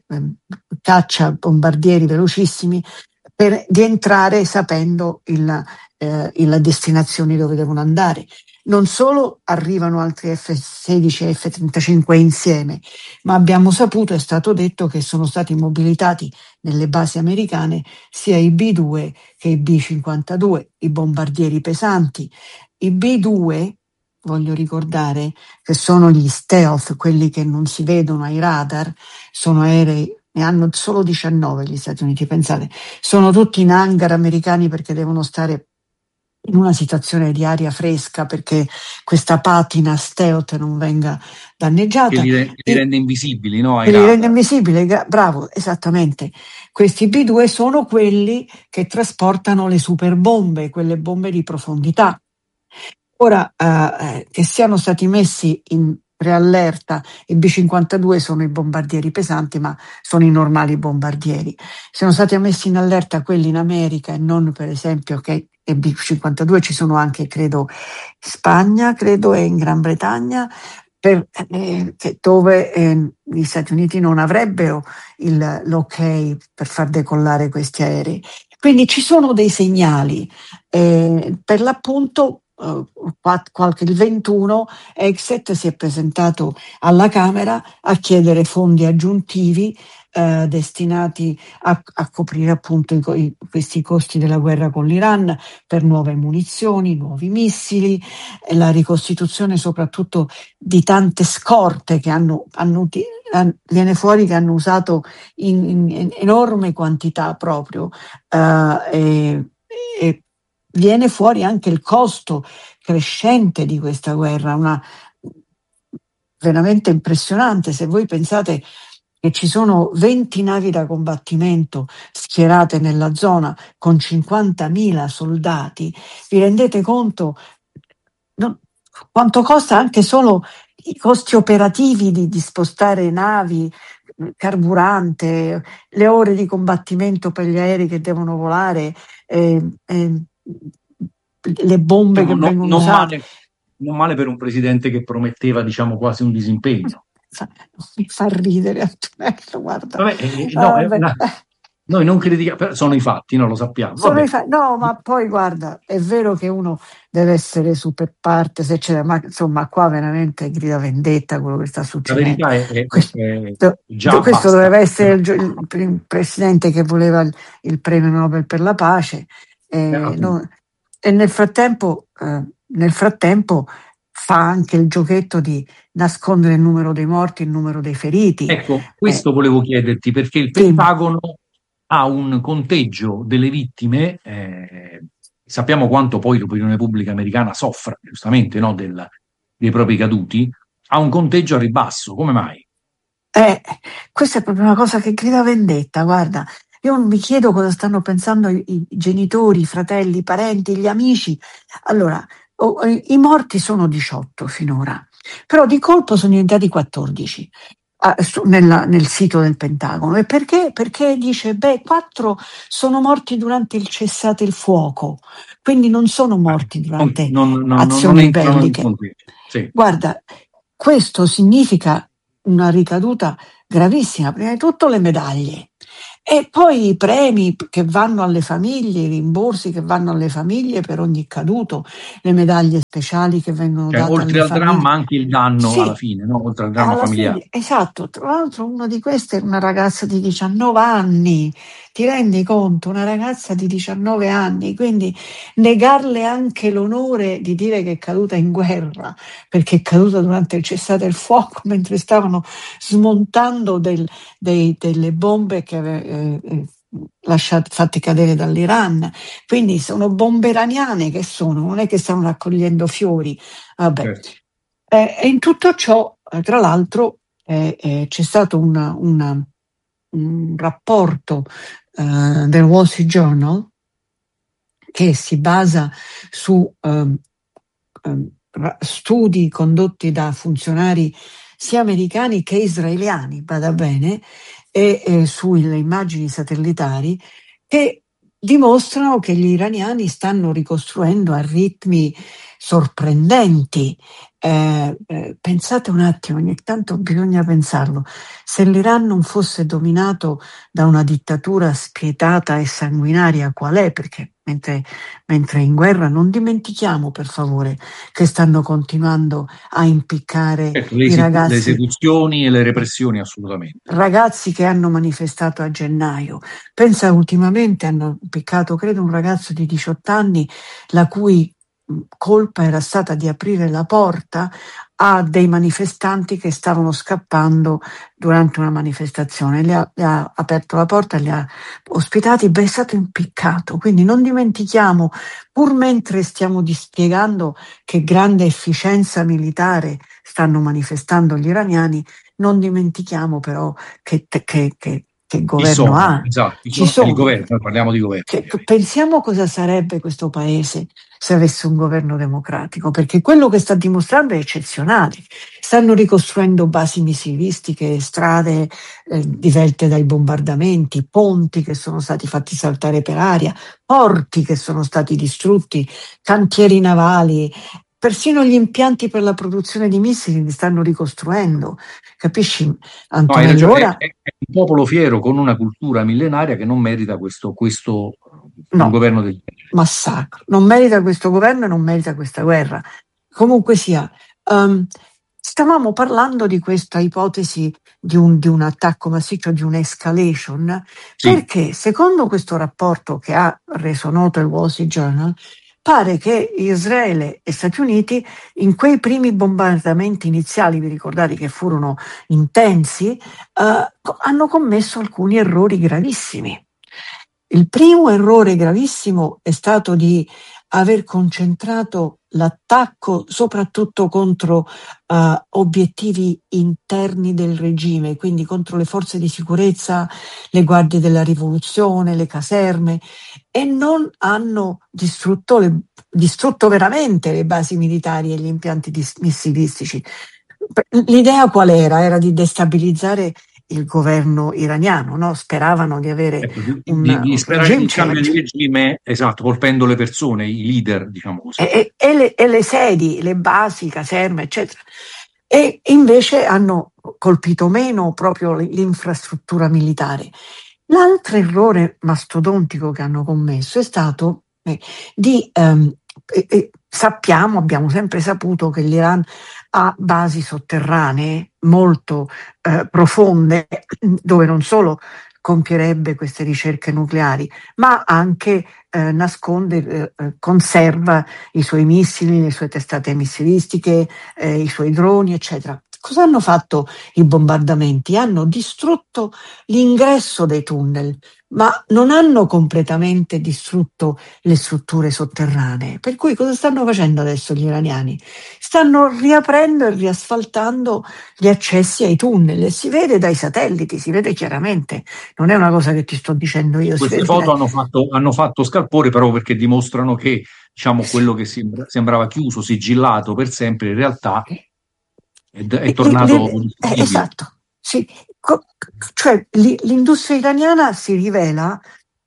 caccia bombardieri velocissimi, per, di entrare sapendo il, eh, le destinazioni dove devono andare. Non solo arrivano altri F sedici e F trentacinque insieme, ma abbiamo saputo, è stato detto, che sono stati mobilitati nelle basi americane sia i B due che i B cinquantadue, i bombardieri pesanti. I B due, voglio ricordare, che sono gli stealth, quelli che non si vedono ai radar, sono aerei, ne hanno solo diciannove gli Stati Uniti, pensate, sono tutti in hangar americani perché devono stare in una situazione di aria fresca perché questa patina stealth non venga danneggiata. Che li, re- li rende invisibili, no? Ai Che li radar. rende invisibili, bravo, esattamente. Questi B due sono quelli che trasportano le superbombe, quelle bombe di profondità. Ora, eh, che siano stati messi in preallerta, i B cinquantadue sono i bombardieri pesanti, ma sono i normali bombardieri. Sono stati messi in allerta quelli in America e non, per esempio, che e B cinquantadue ci sono anche, credo, in Spagna, credo, e in Gran Bretagna, per, eh, dove eh, gli Stati Uniti non avrebbero il, l'ok per far decollare questi aerei. Quindi ci sono dei segnali. Eh, per l'appunto, Uh, qualche il ventuno Exet si è presentato alla Camera a chiedere fondi aggiuntivi uh, destinati a, a coprire appunto i, i, questi costi della guerra con l'Iran, per nuove munizioni, nuovi missili, e la ricostituzione soprattutto di tante scorte che hanno, hanno viene fuori che hanno usato in, in, in enorme quantità proprio uh, e, e viene fuori anche il costo crescente di questa guerra, una veramente impressionante. Se voi pensate che ci sono venti navi da combattimento schierate nella zona con cinquantamila soldati, vi rendete conto non, quanto costa anche solo i costi operativi di, di spostare navi, carburante, le ore di combattimento per gli aerei che devono volare, eh, eh, le bombe diciamo, che no, vengono non usate. Male, non male per un presidente che prometteva, diciamo, quasi un disimpegno. Mi fa ridere Antonello, guarda. Vabbè, eh, no, è una, noi non critichiamo, sono i fatti, non lo sappiamo. Sono i fa- no, ma poi guarda, è vero che uno deve essere super partes, eccetera, ma insomma qua veramente grida vendetta quello che sta succedendo. La verità è, è, questo, è già questo basta. doveva essere il, il, il presidente che voleva il, il premio Nobel per la pace, eh, Eh, non, e nel frattempo, eh, nel frattempo fa anche il giochetto di nascondere il numero dei morti, il numero dei feriti. Ecco, questo eh, volevo chiederti, perché il sì. Pentagono ha un conteggio delle vittime eh, sappiamo quanto poi l'opinione pubblica americana soffra, giustamente, no, del, dei propri caduti, ha un conteggio a ribasso. Come mai? Eh, questa è proprio una cosa che grida vendetta, guarda. Io mi chiedo cosa stanno pensando i, i genitori, i fratelli, i parenti, gli amici. Allora, oh, i morti sono diciotto finora, però di colpo sono diventati quattordici. Nella, nel sito del Pentagono. E perché? Perché dice, beh, quattro sono morti durante il cessate il fuoco, quindi non sono morti durante non, non, non, azioni non belliche. Sì. Guarda, questo significa una ricaduta gravissima, prima di tutto le medaglie. E poi i premi che vanno alle famiglie, i rimborsi che vanno alle famiglie per ogni caduto, le medaglie speciali che vengono cioè, date oltre alle al famiglie. dramma anche il danno Sì, alla fine, no? Oltre al dramma alla familiare. fine, esatto, tra l'altro una di queste è una ragazza di diciannove anni, ti rendi conto? Una ragazza di diciannove anni, quindi negarle anche l'onore di dire che è caduta in guerra, perché è caduta durante il cessate il fuoco mentre stavano smontando del, dei, delle bombe che eh, eh, lasciate, fatte cadere dall'Iran. Quindi sono bombe iraniane che sono, non è che stanno raccogliendo fiori. Vabbè. Certo. Eh, e in tutto ciò, eh, tra l'altro, eh, eh, c'è stato una, una, un rapporto eh, del Wall Street Journal che si basa su eh, eh, studi condotti da funzionari sia americani che israeliani, vada bene, e eh, sulle immagini satellitari che dimostrano che gli iraniani stanno ricostruendo a ritmi sorprendenti. Eh, eh, pensate un attimo, ogni tanto bisogna pensarlo. Se l'Iran non fosse dominato da una dittatura spietata e sanguinaria, qual è? Perché mentre, mentre è in guerra, non dimentichiamo per favore che stanno continuando a impiccare ecco, le, i ragazzi. Le esecuzioni e le repressioni, assolutamente. Ragazzi che hanno manifestato a gennaio. Pensa, ultimamente hanno impiccato, credo, un ragazzo di diciotto anni, la cui colpa era stata di aprire la porta a dei manifestanti che stavano scappando durante una manifestazione. Le ha, le ha aperto la porta, li ha ospitati, beh, è stato impiccato. Quindi non dimentichiamo, pur mentre stiamo dispiegando che grande efficienza militare stanno manifestando gli iraniani, non dimentichiamo però che, che, che, che governo sono, ha. esatto, Ci sono. Il governo, parliamo di governo. Che, pensiamo cosa sarebbe questo paese se avesse un governo democratico, perché quello che sta dimostrando è eccezionale. Stanno ricostruendo basi missilistiche, strade eh, divelte dai bombardamenti, ponti che sono stati fatti saltare per aria, porti che sono stati distrutti, cantieri navali. Persino gli impianti per la produzione di missili li stanno ricostruendo, capisci, Antonello? No, è, è, è un popolo fiero con una cultura millenaria che non merita questo, questo no, un governo del massacro. Non merita questo governo e non merita questa guerra. Comunque sia, um, stavamo parlando di questa ipotesi di un, di un attacco massiccio, di un'escalation, sì. Perché secondo questo rapporto che ha reso noto il Wall Street Journal, pare che Israele e Stati Uniti in quei primi bombardamenti iniziali, vi ricordate che furono intensi, uh, hanno commesso alcuni errori gravissimi. Il primo errore gravissimo è stato di aver concentrato l'attacco soprattutto contro uh, obiettivi interni del regime, quindi contro le forze di sicurezza, le guardie della rivoluzione, le caserme, e non hanno distrutto, le, distrutto veramente le basi militari e gli impianti dis- missilistici. L'idea qual era? Era di destabilizzare il governo iraniano, no? Speravano di avere ecco, di, un, di, di sperare un il cambio di regime, esatto, colpendo le persone, i leader, diciamo così. E, e, le, e le sedi, le basi, caserme, eccetera. E invece hanno colpito meno proprio l'infrastruttura militare. L'altro errore mastodontico che hanno commesso è stato eh, di ehm, eh, eh, sappiamo, abbiamo sempre saputo che l'Iran ha basi sotterranee molto eh, profonde, dove non solo compierebbe queste ricerche nucleari, ma anche eh, nasconde, eh, conserva i suoi missili, le sue testate missilistiche, eh, i suoi droni, eccetera. Cosa hanno fatto i bombardamenti? Hanno distrutto l'ingresso dei tunnel, ma non hanno completamente distrutto le strutture sotterranee. Per cui cosa stanno facendo adesso gli iraniani? Stanno riaprendo e riasfaltando gli accessi ai tunnel e si vede dai satelliti, si vede chiaramente, non è una cosa che ti sto dicendo io. Queste si foto vede hanno fatto, hanno fatto scalpore proprio perché dimostrano che, diciamo, quello che sembra- sembrava chiuso, sigillato per sempre, in realtà è, è Li- tornato li- eh, disponibile. esatto, sì. Co- cioè li- l'industria iraniana si rivela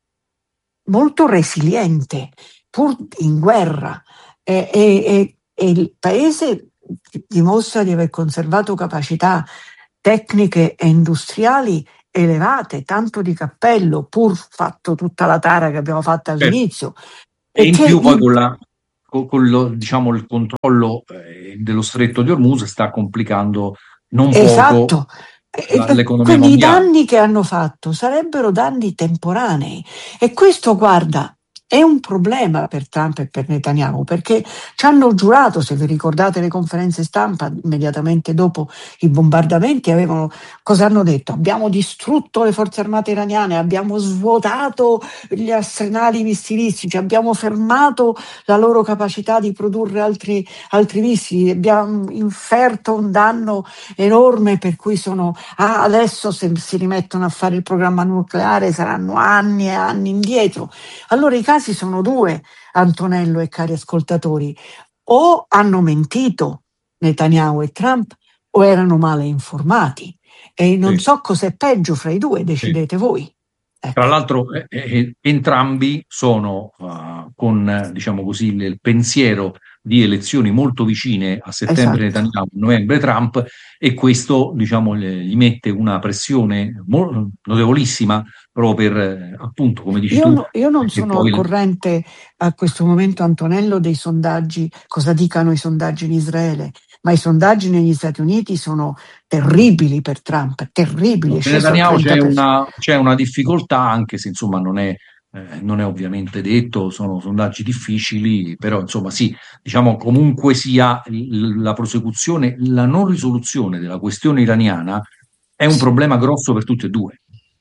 molto resiliente, pur in guerra, e, e- e- e il paese dimostra di aver conservato capacità tecniche e industriali elevate, tanto di cappello, pur fatto tutta la tara che abbiamo fatto Certo. all'inizio. E E in che più poi gli- con, la, con, con lo, diciamo, il controllo eh, dello stretto di Hormuz sta complicando non poco Esatto. la- E- e l'economia Quindi i mondiale. danni che hanno fatto sarebbero danni temporanei e questo, guarda, è un problema per Trump e per Netanyahu perché ci hanno giurato, se vi ricordate le conferenze stampa immediatamente dopo i bombardamenti, avevano, cosa hanno detto? Abbiamo distrutto le forze armate iraniane, abbiamo svuotato gli arsenali missilistici, abbiamo fermato la loro capacità di produrre altri, altri missili, abbiamo inferto un danno enorme per cui sono ah, adesso se si rimettono a fare il programma nucleare saranno anni e anni indietro. Allora i casi sono due, Antonello e cari ascoltatori: o hanno mentito Netanyahu e Trump o erano male informati e non Sì, so cos'è peggio fra i due, sì. decidete voi. Tra Ecco. l'altro, eh, eh, entrambi sono uh, con, eh, diciamo così, il, il pensiero di elezioni molto vicine a settembre Esatto. Netanyahu, a novembre Trump, e questo, diciamo, le- gli mette una pressione mo- notevolissima proprio per, eh, appunto, come dici Io, tu, no- io non perché sono al poi corrente a questo momento, Antonello, dei sondaggi, cosa dicano i sondaggi in Israele, ma i sondaggi negli Stati Uniti sono terribili per Trump, terribili, è per sceso al Netanyahu c'è trenta per cento. una, c'è una difficoltà, anche se insomma non è, eh, non è ovviamente detto, sono sondaggi difficili, però insomma sì, diciamo comunque sia l- la prosecuzione, la non risoluzione della questione iraniana è un problema grosso per tutti e due.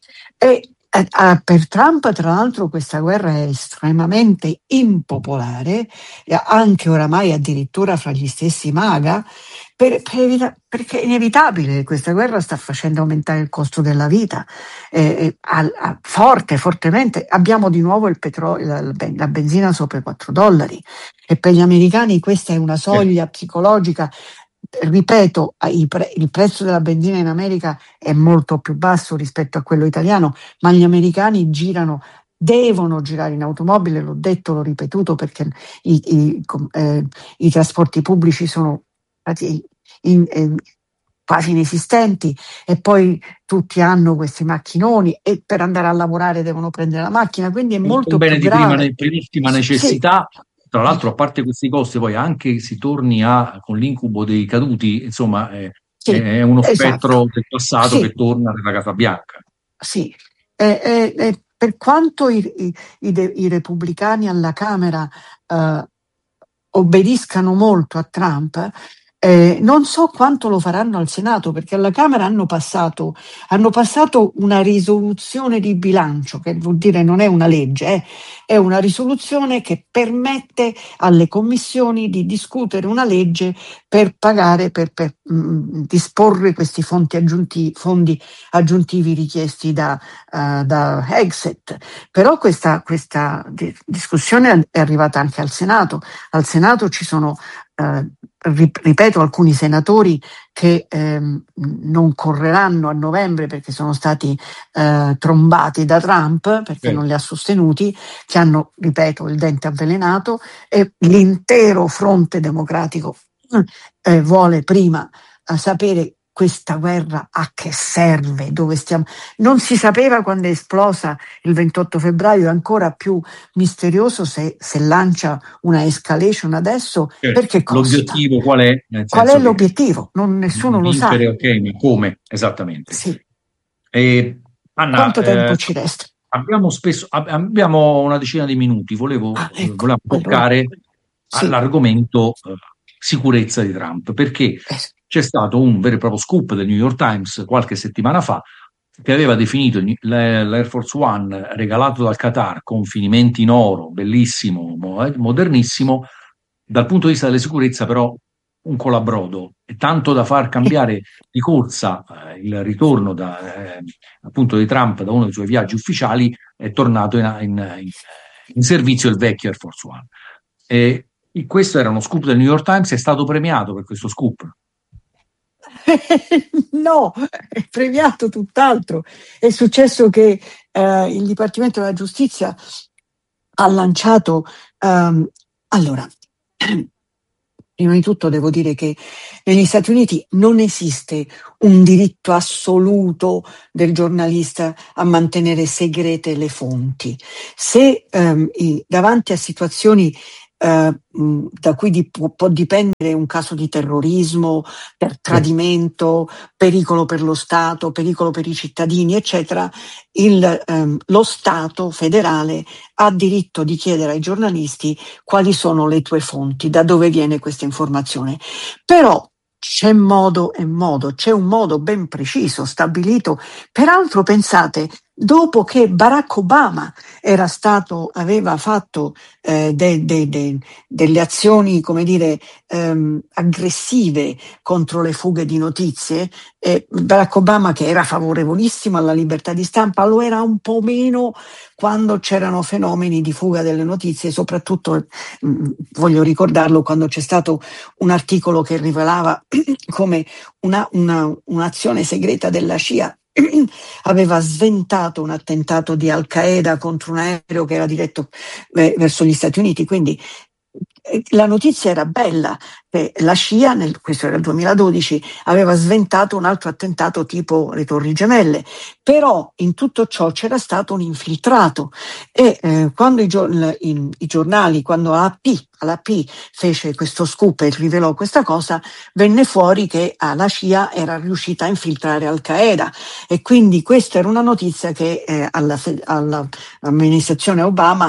E eh, ah, per Trump, tra l'altro, questa guerra è estremamente impopolare, e anche oramai addirittura fra gli stessi MAGA, per- per evita- perché è inevitabile, questa guerra sta facendo aumentare il costo della vita, eh, eh, al- a- forte, fortemente. Abbiamo di nuovo il petrolio, la, la ben- la benzina sopra i quattro dollari e per gli americani questa è una soglia psicologica. Ripeto, i pre- il prezzo della benzina in America è molto più basso rispetto a quello italiano, ma gli americani girano, devono girare in automobile, l'ho detto, l'ho ripetuto, perché i, i- com- eh, i trasporti pubblici sono quasi in- eh, quasi inesistenti e poi tutti hanno questi macchinoni e per andare a lavorare devono prendere la macchina, quindi è Un molto bene più di prima, grave. primissima Sì, necessità. Tra l'altro, a parte questi costi, poi anche si torni a, con l'incubo dei caduti, insomma, è, sì, è uno esatto. spettro del passato che Sì, torna nella Casa Bianca. sì. Eh, eh, eh, per quanto i, i- i de- i repubblicani alla Camera eh, obbediscano molto a Trump, eh, non so quanto lo faranno al Senato, perché alla Camera hanno passato, hanno passato una risoluzione di bilancio, che vuol dire non è una legge, eh, è una risoluzione che permette alle commissioni di discutere una legge per pagare, per, per mh, disporre questi fondi aggiuntivi, fondi aggiuntivi richiesti da, uh, da Exit. Però questa, questa di- discussione è arrivata anche al Senato. Al Senato ci sono, eh, ripeto, alcuni senatori che ehm, non correranno a novembre perché sono stati eh, trombati da Trump, perché non li ha sostenuti, che hanno, ripeto, il dente avvelenato, e l'intero fronte democratico eh, vuole prima eh, sapere questa guerra a che serve, dove stiamo. Non si sapeva quando è esplosa il ventotto febbraio, è ancora più misterioso se, se lancia una escalation adesso, Certo. perché costa. L'obiettivo qual è? Nel Qual senso è che l'obiettivo? Non, nessuno lo sa. vincere, ok, ma come? Esattamente. Sì. E, Anna, Quanto tempo eh, ci resta? abbiamo, spesso, ab- abbiamo una decina di minuti, volevo, Ah, eh, ecco, volevamo allora, toccare sì, all'argomento eh, sicurezza di Trump, perché eh, c'è c'è stato un vero e proprio scoop del New York Times qualche settimana fa che aveva definito l'Air Force One regalato dal Qatar con finimenti in oro, bellissimo, modernissimo, dal punto di vista della sicurezza però un colabrodo, e tanto da far cambiare di corsa eh, il ritorno da, eh, appunto di Trump da uno dei suoi viaggi ufficiali. È tornato in, in, in, in servizio il vecchio Air Force One. E questo era uno scoop del New York Times, è stato premiato per questo scoop. No, è premiato tutt'altro. È successo che eh, il Dipartimento della Giustizia ha lanciato um, allora prima di tutto devo dire che negli Stati Uniti non esiste un diritto assoluto del giornalista a mantenere segrete le fonti. Se um, i, davanti a situazioni Uh, da cui di, può, può dipendere un caso di terrorismo, per tradimento, pericolo per lo Stato, pericolo per i cittadini, eccetera, il, um, lo Stato federale ha diritto di chiedere ai giornalisti quali sono le tue fonti, da dove viene questa informazione. Però c'è modo e modo, c'è un modo ben preciso, stabilito. Peraltro, pensate, dopo che Barack Obama era stato, aveva fatto eh, de, de, de, delle azioni, come dire, ehm, aggressive contro le fughe di notizie, eh, Barack Obama, che era favorevolissimo alla libertà di stampa, lo era un po' meno quando c'erano fenomeni di fuga delle notizie, soprattutto mh, voglio ricordarlo quando c'è stato un articolo che rivelava come una, una, un'azione segreta della C I A aveva sventato un attentato di Al Qaeda contro un aereo che era diretto eh, verso gli Stati Uniti. Quindi eh, la notizia era bella, che la C I A, nel, questo era il duemiladodici, aveva sventato un altro attentato tipo le Torri Gemelle, però in tutto ciò c'era stato un infiltrato e eh, quando i, i, i giornali, quando A P, l'A P fece questo scoop e rivelò questa cosa, venne fuori che ah, la C I A era riuscita a infiltrare Al Qaeda, e quindi questa era una notizia che eh, alla, all'amministrazione Obama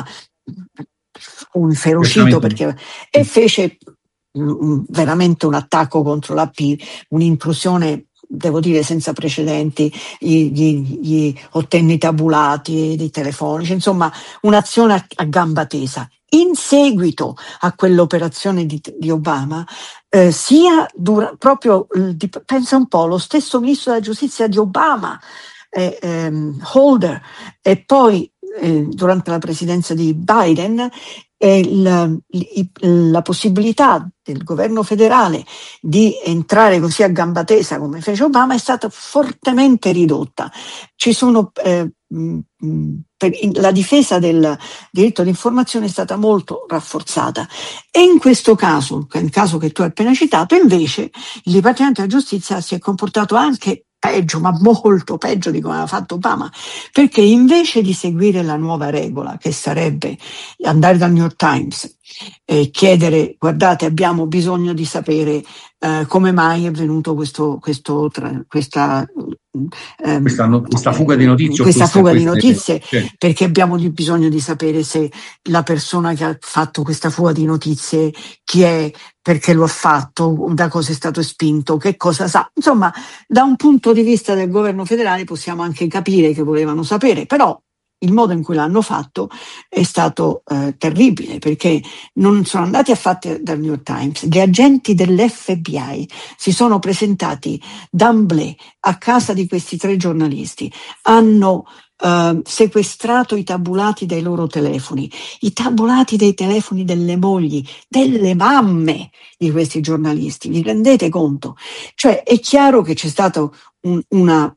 fu inferocito perché, e fece mh, veramente un attacco contro l'A P, un'intrusione, devo dire, senza precedenti. Gli, gli, gli ottenne i tabulati dei telefonici, insomma un'azione a, a gamba tesa. In seguito a quell'operazione di, di Obama, eh, sia dura, proprio, di, pensa un po', lo stesso ministro della giustizia di Obama, eh, ehm, Holder, e poi eh, durante la presidenza di Biden, eh, la, la possibilità del governo federale di entrare così a gamba tesa come fece Obama è stata fortemente ridotta. Ci sono eh, mh, per, la difesa del diritto d'informazione è stata molto rafforzata, e in questo caso, nel caso che tu hai appena citato, invece il Dipartimento della Giustizia si è comportato anche peggio, ma molto peggio di come aveva fatto Obama, perché invece di seguire la nuova regola, che sarebbe andare dal New York Times e chiedere: guardate, abbiamo bisogno di sapere eh, come mai è venuto questo, questo tra, questa, ehm, questa, no, questa fuga di notizie, questa queste, fuga queste, di notizie certo. Perché abbiamo bisogno di sapere se la persona che ha fatto questa fuga di notizie chi è, perché lo ha fatto, da cosa è stato spinto, che cosa sa. Insomma, da un punto di vista del governo federale possiamo anche capire che volevano sapere, però il modo in cui l'hanno fatto è stato eh, terribile, perché non sono andati affatti dal New York Times. Gli agenti dell'F B I si sono presentati d'emblée a casa di questi tre giornalisti, hanno Uh, sequestrato i tabulati dai loro telefoni, i tabulati dei telefoni delle mogli, delle mamme di questi giornalisti. Vi rendete conto? Cioè, è chiaro che c'è stato un, una,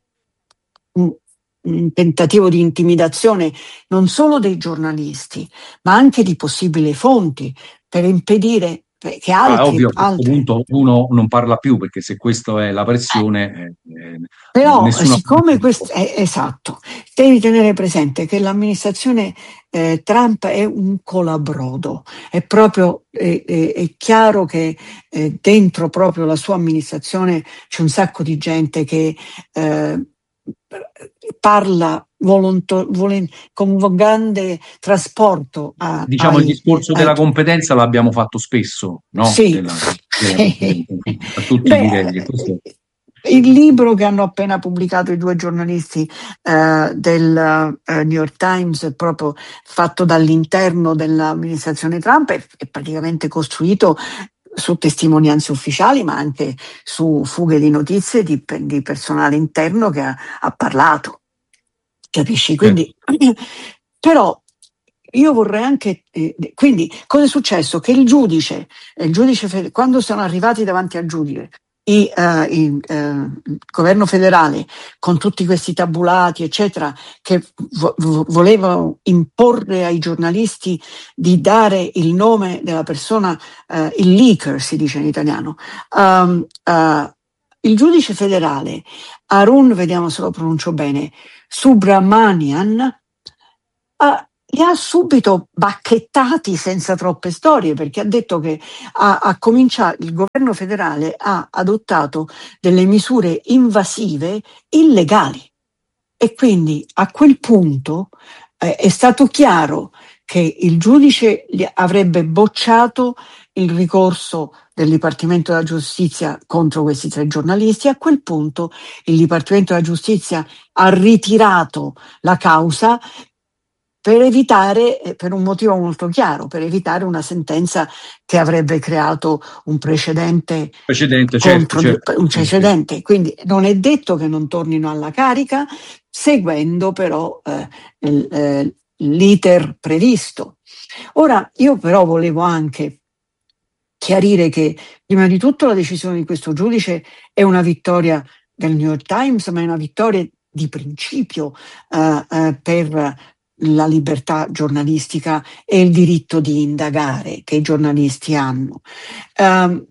un, un tentativo di intimidazione non solo dei giornalisti, ma anche di possibili fonti, per impedire che altri, ah, ovvio, a questo altri... punto uno non parla più, perché se questa è la pressione eh, però nessuna... siccome questo è esatto, devi tenere presente che l'amministrazione eh, Trump è un colabrodo, è proprio è, è, è chiaro che eh, dentro proprio la sua amministrazione c'è un sacco di gente che eh, parla volonto, volen, con grande trasporto a, diciamo ai, il discorso ai, della competenza l'abbiamo fatto spesso, no? Sì, Della, della a tutti Beh, i livelli. Questo... Il libro che hanno appena pubblicato i due giornalisti eh, del eh, New York Times è proprio fatto dall'interno dell'amministrazione Trump, è, è praticamente costruito su testimonianze ufficiali, ma anche su fughe di notizie di, di personale interno che ha, ha parlato. Capisci? Quindi, eh. però io vorrei anche, eh, quindi cosa è successo? Che il giudice, il giudice quando sono arrivati davanti al giudice, I, uh, il, uh, il governo federale con tutti questi tabulati eccetera che vo- vo- volevano imporre ai giornalisti di dare il nome della persona, uh, il leaker si dice in italiano, um, uh, il giudice federale Arun, vediamo se lo pronuncio bene, Subramanian, uh, li ha subito bacchettati senza troppe storie, perché ha detto che ha, ha cominciato, il governo federale ha adottato delle misure invasive illegali e quindi a quel punto eh, è stato chiaro che il giudice gli avrebbe bocciato il ricorso del Dipartimento della Giustizia contro questi tre giornalisti. A quel punto il Dipartimento della Giustizia ha ritirato la causa per evitare, per un motivo molto chiaro, per evitare una sentenza che avrebbe creato un precedente, precedente contro certo, certo, un precedente. Certo. Quindi non è detto che non tornino alla carica, seguendo però eh, il, eh, l'iter previsto. Ora, io però volevo anche chiarire che prima di tutto la decisione di questo giudice è una vittoria del New York Times, ma è una vittoria di principio eh, eh, per la libertà giornalistica e il diritto di indagare che i giornalisti hanno. Um,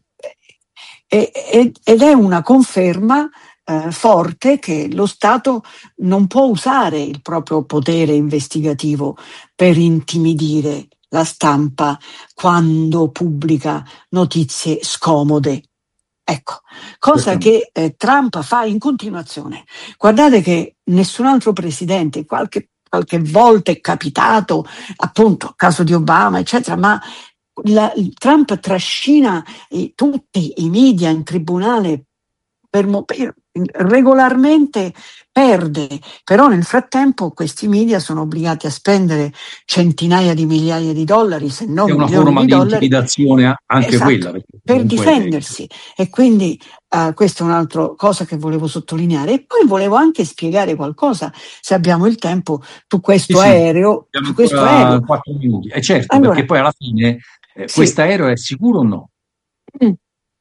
ed è una conferma eh, forte che lo Stato non può usare il proprio potere investigativo per intimidire la stampa quando pubblica notizie scomode. Ecco, cosa che eh, Trump fa in continuazione. Guardate che nessun altro presidente, qualche qualche volta è capitato, appunto, caso di Obama, eccetera, ma la, Trump trascina eh, tutti i media in tribunale per, per, regolarmente perde, però nel frattempo questi media sono obbligati a spendere centinaia di migliaia di dollari, se non milioni di dollari. È una forma di intimidazione anche esatto, quella. Per difendersi è... e quindi uh, questa è un'altra cosa che volevo sottolineare e poi volevo anche spiegare qualcosa, se abbiamo il tempo, su questo sì, aereo. Abbiamo su questo aereo. quattro minuti. E certo, allora, perché poi alla fine eh, sì. questo aereo è sicuro o no? Mm.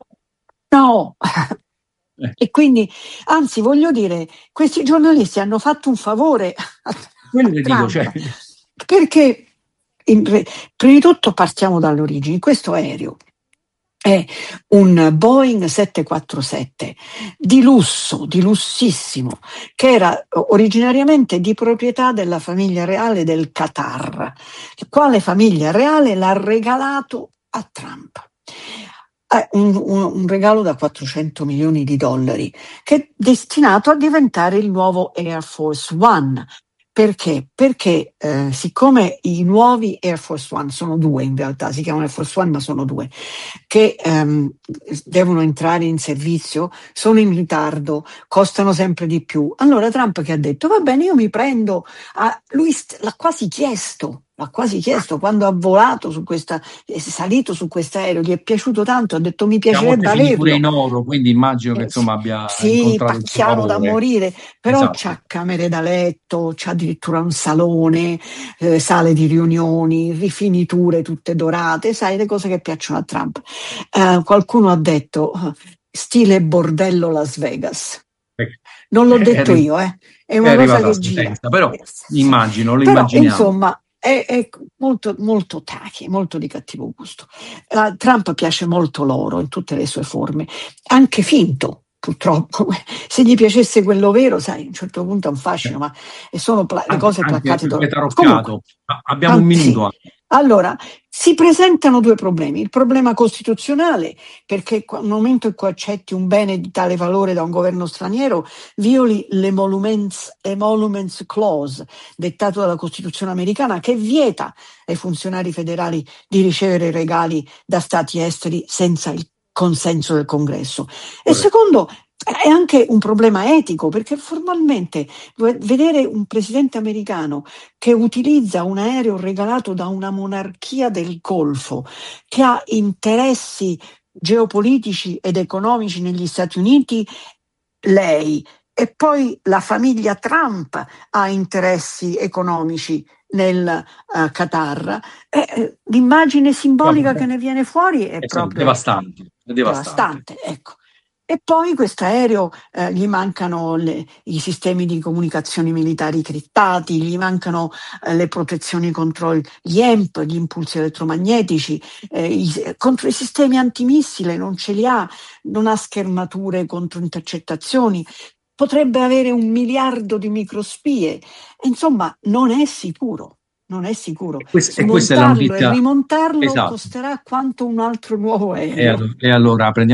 No. Eh. E quindi, anzi, voglio dire, questi giornalisti hanno fatto un favore a Quello che dico, cioè... perché in, prima di tutto partiamo dall'origine. Questo aereo è un Boeing sette quattro sette di lusso, di lussissimo, che era originariamente di proprietà della famiglia reale del Qatar, quale famiglia reale l'ha regalato a Trump. Un, un, un regalo da quattrocento milioni di dollari che è destinato a diventare il nuovo Air Force One. Perché? Perché eh, siccome i nuovi Air Force One sono due in realtà, si chiamano Air Force One ma sono due, che ehm, devono entrare in servizio, sono in ritardo, costano sempre di più. Allora Trump che ha detto, va bene, io mi prendo, a... lui st- l'ha quasi chiesto, l'ha quasi chiesto quando ha volato su questa, è salito su quest'aereo, gli è piaciuto tanto, ha detto mi piacerebbe averlo. Pure in oro, quindi immagino che insomma abbia sì, incontrato pacchiano da morire, però esatto. C'ha camere da letto, c'ha addirittura un salone, eh, sale di riunioni, rifiniture tutte dorate, sai, le cose che piacciono a Trump. Eh, qualcuno ha detto stile bordello Las Vegas. Non l'ho detto è, io, eh. È una è cosa che gira. Sentenza, però immagino, lo però, immaginiamo. Insomma, è, è molto, molto tachi, molto di cattivo gusto. A Trump piace molto l'oro in tutte le sue forme, anche finto. Purtroppo, se gli piacesse quello vero, sai, a un certo punto è un fascino, ma sono pla- le cose placcate d'oro. Comunque, abbiamo un minuto. Sì. Allora, Si presentano due problemi: il problema costituzionale, perché nel momento in cui accetti un bene di tale valore da un governo straniero, violi l'emoluments, emoluments clause dettato dalla Costituzione americana, che vieta ai funzionari federali di ricevere regali da stati esteri senza il consenso del Congresso. E secondo, è anche un problema etico, perché formalmente vedere un presidente americano che utilizza un aereo regalato da una monarchia del Golfo che ha interessi geopolitici ed economici negli Stati Uniti, lei, e poi la famiglia Trump ha interessi economici nel uh, Qatar, eh, l'immagine simbolica che ne viene fuori è è proprio devastante, è devastante. devastante, ecco. E poi questo aereo eh, gli mancano le, i sistemi di comunicazioni militari criptati, gli mancano eh, le protezioni contro gli E M P, gli impulsi elettromagnetici, eh, i, contro i sistemi antimissile non ce li ha, non ha schermature contro intercettazioni, potrebbe avere un miliardo di microspie, insomma non è sicuro. Non è sicuro. E questa, e questa è la notizia. E rimontarlo Esatto. costerà quanto un altro nuovo aereo. E, e allora prendiamo